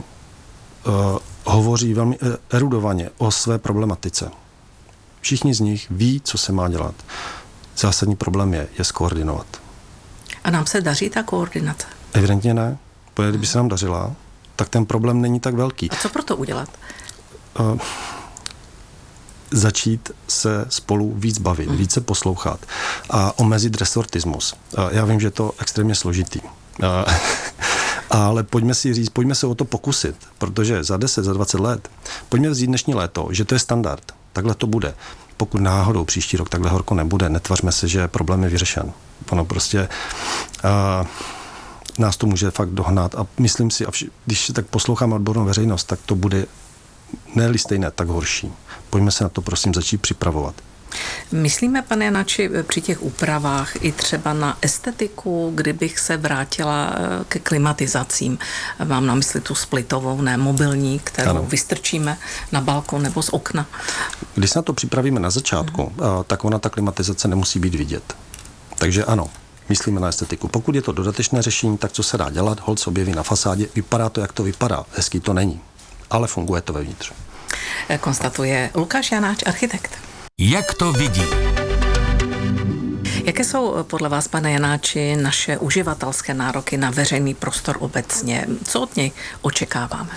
hovoří velmi erudovaně o své problematice. Všichni z nich ví, co se má dělat. Zásadní problém je skoordinovat. A nám se daří ta koordinace? Evidentně ne. Protože kdyby se nám dařila, tak ten problém není tak velký. A co pro to udělat? Začít se spolu víc bavit, více poslouchat a omezit resortismus. Já vím, že je to extrémně složitý. Ale pojďme si říct, pojďme se o to pokusit, protože za 10, za 20 let, pojďme vzít dnešní léto, že to je standard. Takhle to bude. Pokud náhodou příští rok takhle horko nebude, netvařme se, že problém je vyřešen. Ono prostě nás to může fakt dohnat a myslím si, když tak posloucháme odbornou veřejnost, tak to bude ne-li stejné, tak horší. Pojďme se na to prosím začít připravovat. Myslíme, pane Janáči, při těch úpravách i třeba na estetiku, kdybych se vrátila ke klimatizacím. Mám na mysli tu splitovou, ne mobilní, kterou vystrčíme na balkon nebo z okna. Když se na to připravíme na začátku, tak ona ta klimatizace nemusí být vidět. Takže ano, myslíme na estetiku. Pokud je to dodatečné řešení, tak co se dá dělat? Holt se objeví na fasádě, vypadá to, jak to vypadá. Hezký to není, ale funguje to vevnitř. Konstatuje Lukáš Janáč, architekt. Jak to vidí? Jaké jsou podle vás, pane Janáči, naše uživatelské nároky na veřejný prostor obecně? Co od něj očekáváme?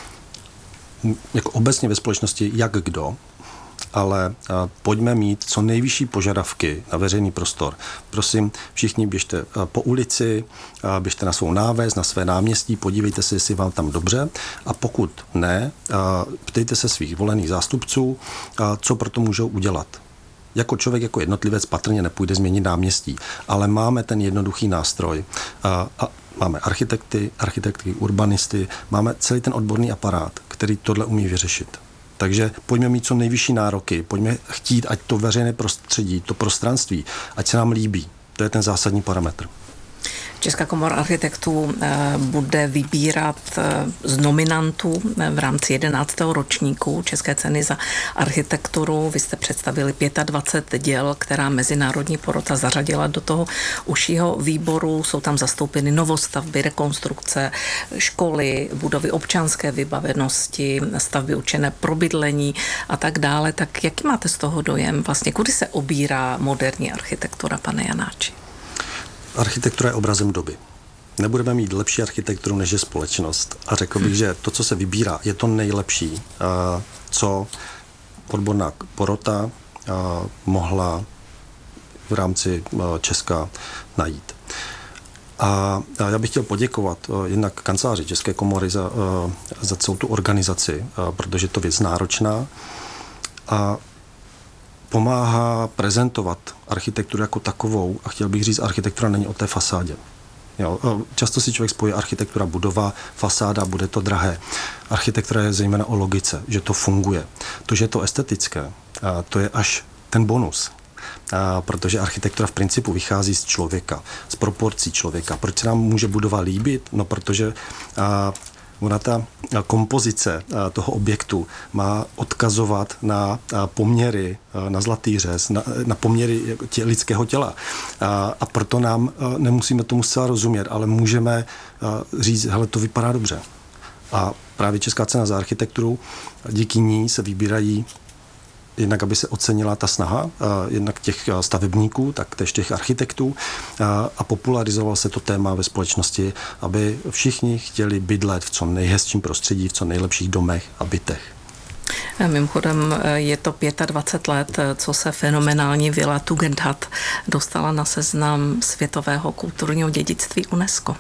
Jako obecně ve společnosti jak kdo, ale pojďme mít co nejvyšší požadavky na veřejný prostor. Prosím, všichni běžte po ulici, běžte na svou náves, na své náměstí, podívejte se, jestli vám tam dobře, a pokud ne, ptejte se svých volených zástupců, co pro to můžou udělat. Jako člověk, jako jednotlivec patrně nepůjde změnit náměstí, ale máme ten jednoduchý nástroj. Máme architekty, urbanisty, máme celý ten odborný aparát, který tohle umí vyřešit. Takže pojďme mít co nejvyšší nároky, pojďme chtít, ať to veřejné prostředí, to prostranství, ať se nám líbí. To je ten zásadní parametr. Česká komora architektů bude vybírat z nominantů v rámci 11. ročníku České ceny za architekturu. Vy jste představili 25 děl, která mezinárodní porota zařadila do toho užšího výboru. Jsou tam zastoupeny novostavby, rekonstrukce, školy, budovy občanské vybavenosti, stavby určené pro bydlení a tak dále. Tak jaký máte z toho dojem? Vlastně kudy se obírá moderní architektura, pane Janáči? Architektura je obrazem doby. Nebudeme mít lepší architekturu, než je společnost. A řekl bych, že to, co se vybírá, je to nejlepší, co odborná porota mohla v rámci Česka najít. A já bych chtěl poděkovat jednak kanceláři České komory za celou tu organizaci, protože to je věc náročná a pomáhá prezentovat architekturu jako takovou, a chtěl bych říct, architektura není o té fasádě. Jo, často si člověk spojí architektura budova, fasáda, bude to drahé. Architektura je zejména o logice, že to funguje. To, že je to estetické, to je až ten bonus. Protože architektura v principu vychází z člověka, z proporcí člověka. Proč se nám může budova líbit? No, protože ona ta kompozice toho objektu má odkazovat na poměry, na zlatý řez, na poměry lidského těla. A proto nám nemusíme tomu zcela rozumět, ale můžeme říct, hele, to vypadá dobře. A právě Česká cena za architekturu, díky ní se vybírají jednak, aby se ocenila ta snaha, jednak těch stavebníků, tak též těch architektů, a popularizoval se to téma ve společnosti, aby všichni chtěli bydlet v co nejhezčím prostředí, v co nejlepších domech a bytech. Mimochodem je to 25 let, co se fenomenální vila Tugendhat dostala na seznam světového kulturního dědictví UNESCO.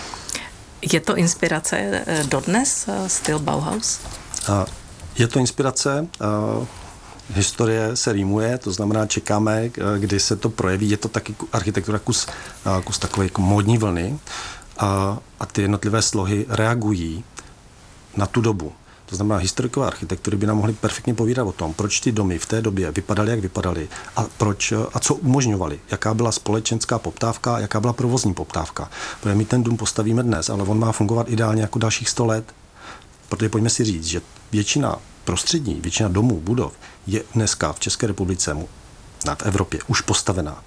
Je to inspirace dodnes, styl Bauhaus? Je to inspirace. Historie se rýmuje, to znamená, čekáme, kdy se to projeví. Je to taky architektura kus takové jako módní vlny a ty jednotlivé slohy reagují na tu dobu. To znamená, historikové architektury by nám mohly perfektně povídat o tom, proč ty domy v té době vypadaly, jak vypadaly a co umožňovaly, jaká byla společenská poptávka, jaká byla provozní poptávka. Protože my ten dům postavíme dnes, ale on má fungovat ideálně jako dalších 100 let. Protože pojďme si říct, že většina prostředí, většina domů, budov je dneska v České republice, v Evropě už postavená.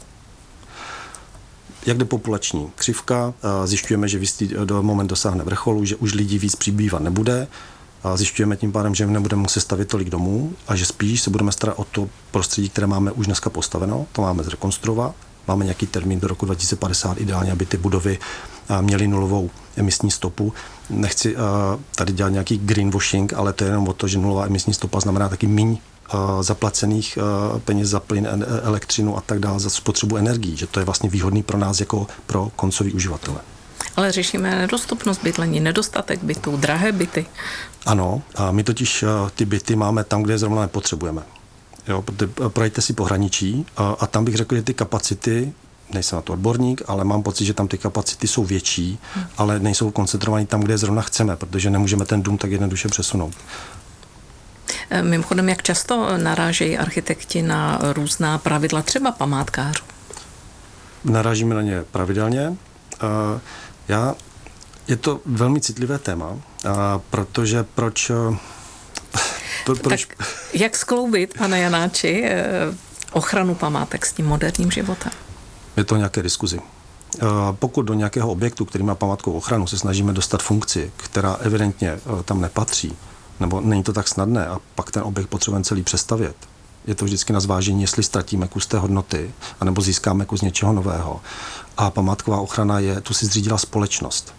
Jak jde populační křivka, zjišťujeme, že do moment dosáhne vrcholu, že už lidí víc přibývat nebude. Zjišťujeme tím pádem, že nebudeme muset stavět tolik domů a že spíš se budeme starat o to prostředí, které máme už dneska postaveno, to máme zrekonstruovat. Máme nějaký termín do roku 2050 ideálně, aby ty budovy měly nulovou emisní stopu. Nechci tady dělat nějaký greenwashing, ale to je jenom o to, že nulová emisní stopa znamená taky míň zaplacených peněz za plyn, elektřinu a tak dále, za spotřebu energií, že to je vlastně výhodný pro nás jako pro koncový uživatele. Ale řešíme nedostupnost bydlení, nedostatek bytů, drahé byty. Ano, a my totiž ty byty máme tam, kde je zrovna nepotřebujeme. Jo, projďte si pohraničí a tam bych řekl, že ty kapacity, nejsem na to odborník, ale mám pocit, že tam ty kapacity jsou větší, ale nejsou koncentrované tam, kde je zrovna chceme, protože nemůžeme ten dům tak jednoduše přesunout. Mimochodem, jak často narážejí architekti na různá pravidla, třeba památkářů? Narážíme na ně pravidelně. Je to velmi citlivé téma, protože proč... Tak jak skloubit, pane Janáči, ochranu památek s tím moderním životem? Je to nějaké diskuzi. Pokud do nějakého objektu, který má památkovou ochranu, se snažíme dostat funkci, která evidentně tam nepatří, nebo není to tak snadné a pak ten objekt potřebujeme celý přestavět, Je to vždycky na zvážení, jestli ztratíme kus té hodnoty, anebo získáme kus něčeho nového. A památková ochrana tu si zřídila společnost.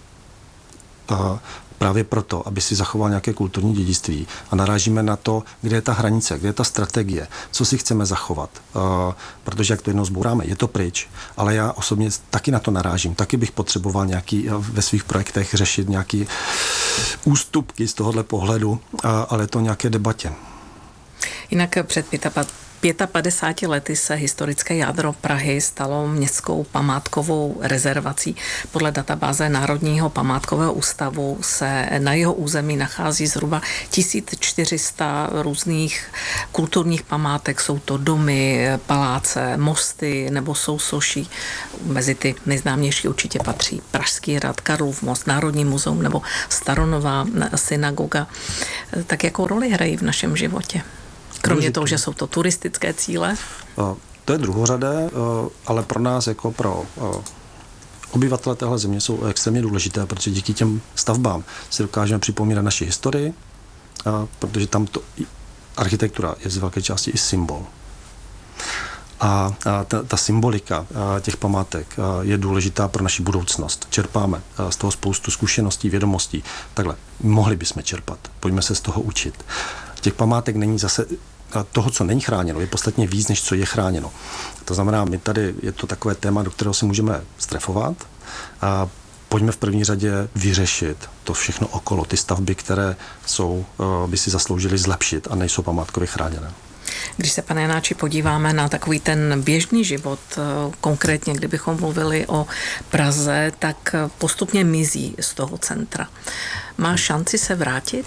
Právě proto, aby si zachoval nějaké kulturní dědictví. A narážíme na to, kde je ta hranice, kde je ta strategie, co si chceme zachovat. Protože jak to jednou zbouráme, je to pryč. Ale já osobně taky na to narážím. Taky bych potřeboval ve svých projektech řešit nějaké ústupky z tohohle pohledu, ale to nějaké debatě. Jinak před 55 lety se historické jádro Prahy stalo městskou památkovou rezervací. Podle databáze Národního památkového ústavu se na jeho území nachází zhruba 1400 různých kulturních památek. Jsou to domy, paláce, mosty nebo sousoší. Mezi ty nejznámější určitě patří Pražský hrad, Karlův most, Národní muzeum nebo Staronová synagoga. Tak jakou roli hrají v našem životě? Kromě toho, že jsou to turistické cíle? To je druhořadé, ale pro nás jako pro obyvatele téhle země jsou extrémně důležité, protože díky těm stavbám si dokážeme připomínat naši historii, protože tam architektura je z velké části i symbol. A ta symbolika těch památek je důležitá pro naši budoucnost. Čerpáme z toho spoustu zkušeností, vědomostí. Takhle, mohli bychom čerpat. Pojďme se z toho učit. Těch památek není zase toho, co není chráněno, je podstatně víc, než co je chráněno. To znamená, my tady je to takové téma, do kterého se můžeme strefovat a pojďme v první řadě vyřešit to všechno okolo, ty stavby, které by si zasloužily zlepšit a nejsou památkově chráněné. Když se, pane Janáči, podíváme na takový ten běžný život, konkrétně kdybychom mluvili o Praze, tak postupně mizí z toho centra. Má šanci se vrátit?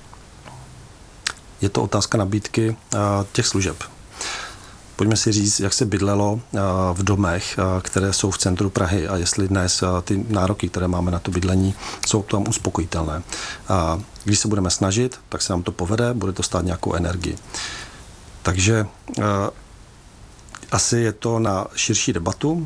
Je to otázka nabídky těch služeb. Pojďme si říct, jak se bydlelo v domech, které jsou v centru Prahy a jestli dnes ty nároky, které máme na to bydlení, jsou tam uspokojitelné. Když se budeme snažit, tak se nám to povede, bude to stát nějakou energii. Takže asi je to na širší debatu,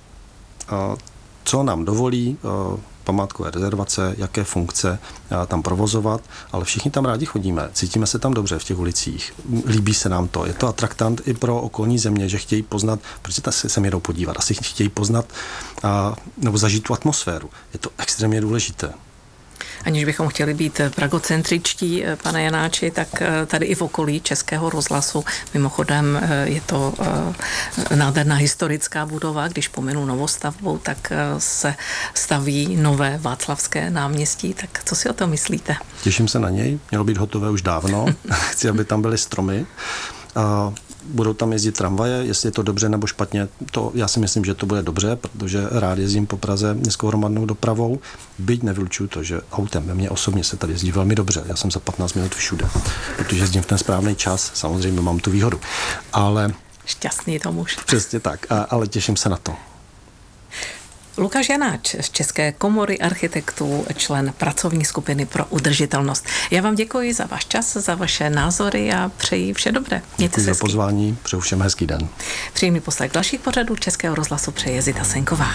co nám dovolí památkové rezervace, jaké funkce tam provozovat, ale všichni tam rádi chodíme, cítíme se tam dobře v těch ulicích, líbí se nám to, je to atraktant i pro okolní země, že chtějí poznat, proč se sem jedou podívat, asi chtějí poznat nebo zažít tu atmosféru. Je to extrémně důležité. Aniž bychom chtěli být pragocentričtí, pane Janáči, tak tady i v okolí Českého rozhlasu, mimochodem je to nádherná historická budova, když pominu novostavbou, tak se staví nové Václavské náměstí, tak co si o tom myslíte? Těším se na něj, mělo být hotové už dávno, chci, aby tam byly stromy. Budou tam jezdit tramvaje, jestli je to dobře nebo špatně, to já si myslím, že to bude dobře, protože rád jezdím po Praze městskou hromadnou dopravou, byť nevylučuju to, že autem, mně osobně se tady jezdí velmi dobře, já jsem za 15 minut všude, protože jezdím v ten správný čas, samozřejmě mám tu výhodu, ale... Šťastný to muž. Přesně tak, ale těším se na to. Lukáš Janáč z České komory architektů, člen pracovní skupiny pro udržitelnost. Já vám děkuji za váš čas, za vaše názory a přeji vše dobré. Děkuji za pozvání, přeju všem hezký den. Příjemný poslech dalších pořadů Českého rozhlasu přeje Zita Senková.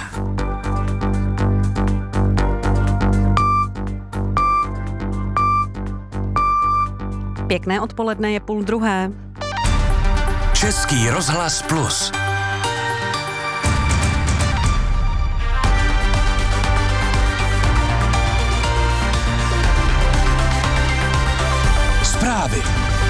Pěkné odpoledne, je 12:30. Český rozhlas Plus. Zprávy.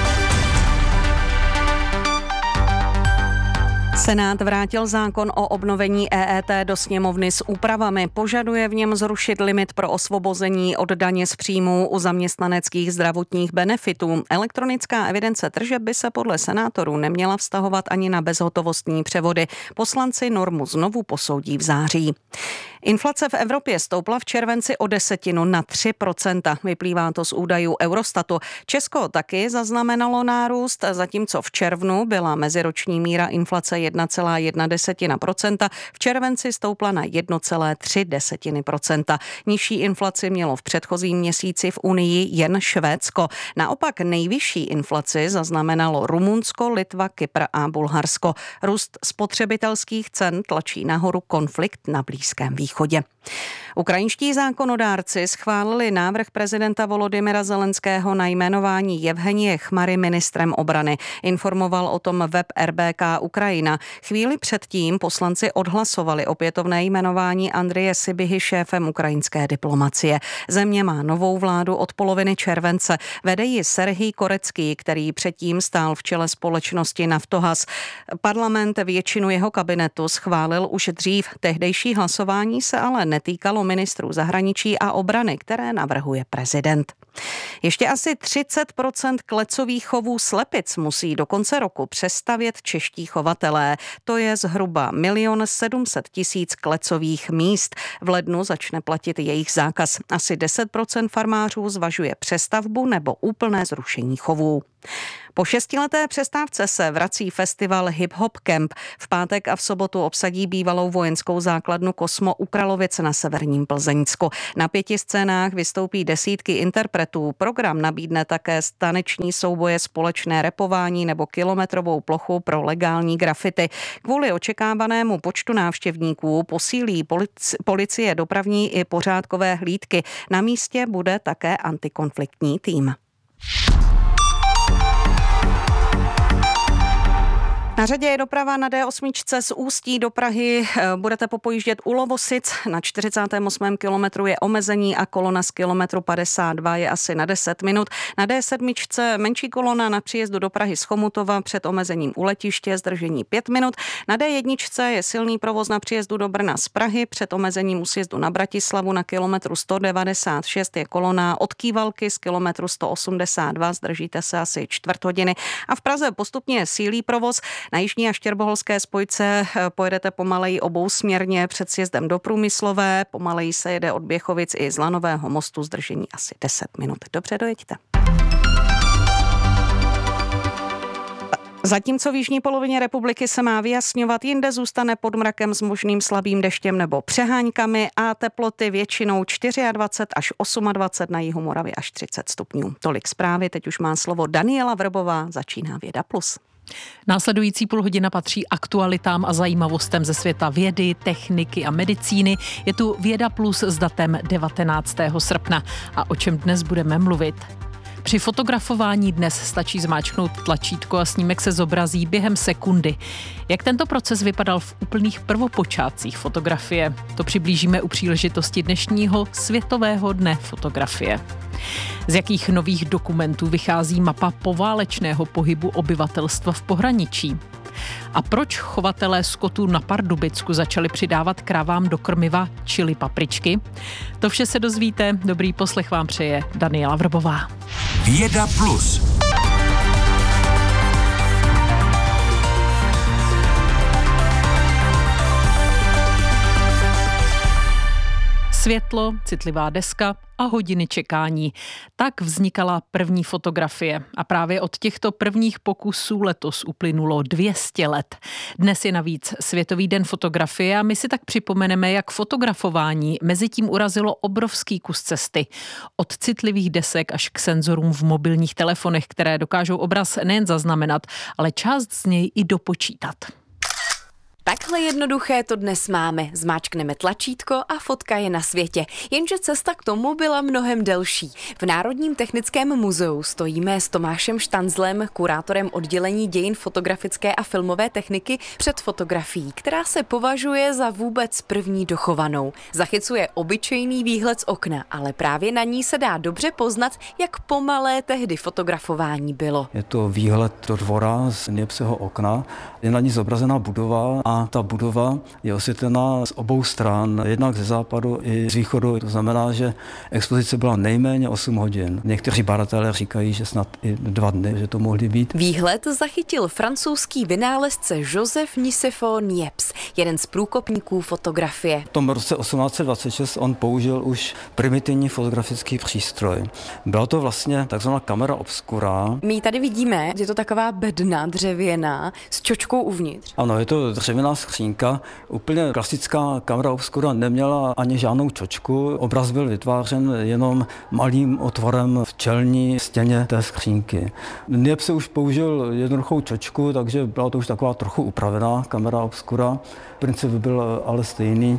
Senát vrátil zákon o obnovení EET do sněmovny s úpravami. Požaduje v něm zrušit limit pro osvobození od daně z příjmů u zaměstnaneckých zdravotních benefitů. Elektronická evidence tržeb by se podle senátorů neměla vztahovat ani na bezhotovostní převody. Poslanci normu znovu posoudí v září. Inflace v Evropě stoupla v červenci o 10% na 3%. Vyplývá to z údajů Eurostatu. Česko taky zaznamenalo nárůst, zatímco v červnu byla meziroční míra inflace 1,1%. V červenci stoupla na 1,3%. Nižší inflaci mělo v předchozím měsíci v Unii jen Švédsko. Naopak nejvyšší inflaci zaznamenalo Rumunsko, Litva, Kypr a Bulharsko. Růst spotřebitelských cen tlačí nahoru konflikt na Blízkém východě. východě. Ukrajinští zákonodárci schválili návrh prezidenta Volodymyra Zelenského na jmenování Jevhenije Chmary ministrem obrany. Informoval o tom web RBK Ukrajina. Chvíli předtím poslanci odhlasovali opětovné jmenování Andreje Sybihy šéfem ukrajinské diplomacie. Země má novou vládu od poloviny července. Vede ji Serhij Korecký, který předtím stál v čele společnosti Naftogaz. Parlament většinu jeho kabinetu schválil už dřív. Tehdejší hlasování se ale netýkalo ministrů zahraničí a obrany, které navrhuje prezident. Ještě asi 30% klecových chovů slepic musí do konce roku přestavět čeští chovatelé. To je zhruba 1 700 000 klecových míst. V lednu začne platit jejich zákaz. Asi 10% farmářů zvažuje přestavbu nebo úplné zrušení chovů. Po 6leté přestávce se vrací festival Hip Hop Camp. V pátek a v sobotu obsadí bývalou vojenskou základnu Kosmo u Kralovic na severním Plzeňsku. Na 5 scénách vystoupí desítky interpretů. Program nabídne také taneční souboje, společné rapování nebo kilometrovou plochu pro legální grafity. Kvůli očekávanému počtu návštěvníků posílí policie dopravní i pořádkové hlídky. Na místě bude také antikonfliktní tým. Na řadě je doprava na D8 z Ústí do Prahy. Budete popojíždět u Lovosic. Na 48. kilometru je omezení a kolona z kilometru 52 je asi na 10 minut. Na D7 menší kolona na příjezdu do Prahy z Chomutova před omezením u letiště, zdržení 5 minut. Na D1 je silný provoz na příjezdu do Brna z Prahy. Před omezením u sjezdu na Bratislavu na kilometru 196 je kolona od Kývalky z kilometru 182. Zdržíte se asi čtvrt hodiny. A v Praze postupně sílí provoz. Na jižní a štěrboholské spojce pojedete pomaleji obousměrně před sjezdem do Průmyslové. Pomaleji se jede od Běchovic i z Lanového mostu, zdržení asi 10 minut. Dobře, dojeďte. Zatímco v jižní polovině republiky se má vyjasňovat, jinde zůstane pod mrakem s možným slabým deštěm nebo přeháňkami a teploty většinou 24 až 28, na jihu Moravy až 30 stupňů. Tolik zprávy, teď už má slovo Daniela Vrbová, začíná Věda Plus. Následující půlhodina patří aktualitám a zajímavostem ze světa vědy, techniky a medicíny. Je tu Věda Plus s datem 19. srpna. A o čem dnes budeme mluvit? Při fotografování dnes stačí zmáčknout tlačítko a snímek se zobrazí během sekundy. Jak tento proces vypadal v úplných prvopočátcích fotografie? To přiblížíme u příležitosti dnešního Světového dne fotografie. Z jakých nových dokumentů vychází mapa poválečného pohybu obyvatelstva v pohraničí? A proč chovatelé skotu na Pardubicku začali přidávat krávám do krmiva chili papričky? To vše se dozvíte. Dobrý poslech vám přeje Daniela Vrbová. Věda Plus. Světlo, citlivá deska a hodiny čekání. Tak vznikala první fotografie a právě od těchto prvních pokusů letos uplynulo 200 let. Dnes je navíc Světový den fotografie a my si tak připomeneme, jak fotografování mezitím urazilo obrovský kus cesty. Od citlivých desek až k senzorům v mobilních telefonech, které dokážou obraz nejen zaznamenat, ale část z něj i dopočítat. Takhle jednoduché to dnes máme. Zmáčkneme tlačítko a fotka je na světě. Jenže cesta k tomu byla mnohem delší. V Národním technickém muzeu stojíme s Tomášem Štanzlem, kurátorem oddělení dějin fotografické a filmové techniky, před fotografií, která se považuje za vůbec první dochovanou. Zachycuje obyčejný výhled z okna, ale právě na ní se dá dobře poznat, jak pomalé tehdy fotografování bylo. Je to výhled do dvora z Niepceho okna. Je na ní zobrazená budova a ta budova je osvětlená z obou stran, jednak ze západu i z východu. To znamená, že expozice byla nejméně 8 hodin. Někteří badatelé říkají, že snad i 2 dny, že to mohly být. Výhled zachytil francouzský vynálezce Joseph Nicéphore Niepce, jeden z průkopníků fotografie. V tom roce 1826 on použil už primitivní fotografický přístroj. Byla to vlastně takzvaná kamera obscura. My tady vidíme, že je to taková bedna dřevěná s čočkou uvnitř. Ano, je to dřevěná skřínka. Úplně klasická kamera obscura neměla ani žádnou čočku. Obraz byl vytvářen jenom malým otvorem v čelní stěně té skřínky. Niepce už použil jednoduchou čočku, takže byla to už taková trochu upravená kamera obscura. Princip byl ale stejný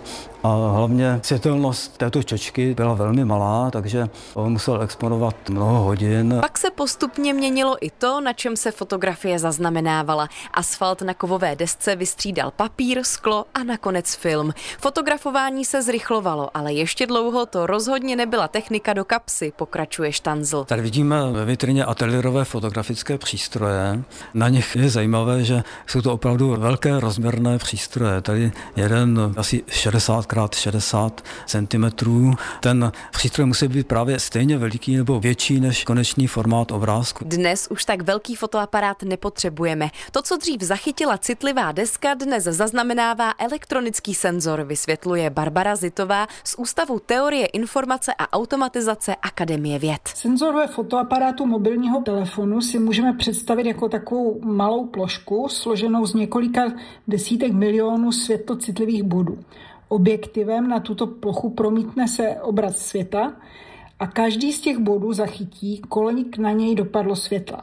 A hlavně světelnost této čočky byla velmi malá, takže on musel exponovat mnoho hodin. Pak se postupně měnilo i to, na čem se fotografie zaznamenávala. Asfalt na kovové desce vystřídal papír, sklo a nakonec film. Fotografování se zrychlovalo, ale ještě dlouho to rozhodně nebyla technika do kapsy, pokračuje Štanzl. Tady vidíme ve vitrině ateliérové fotografické přístroje. Na nich je zajímavé, že jsou to opravdu velké rozměrné přístroje. Tady jeden asi 60x60 cm. Ten přístroj musí být právě stejně veliký nebo větší než konečný formát obrázku. Dnes už tak velký fotoaparát nepotřebujeme. To, co dřív zachytila citlivá deska, dnes zaznamenává elektronický senzor, vysvětluje Barbara Zitová z Ústavu teorie informace a automatizace Akademie věd. Senzor ve fotoaparátu mobilního telefonu si můžeme představit jako takovou malou plošku složenou z několika desítek milionů světlocitlivých bodů. Objektivem na tuto plochu promítne se obraz světla a každý z těch bodů zachytí, kolik na něj dopadlo světla.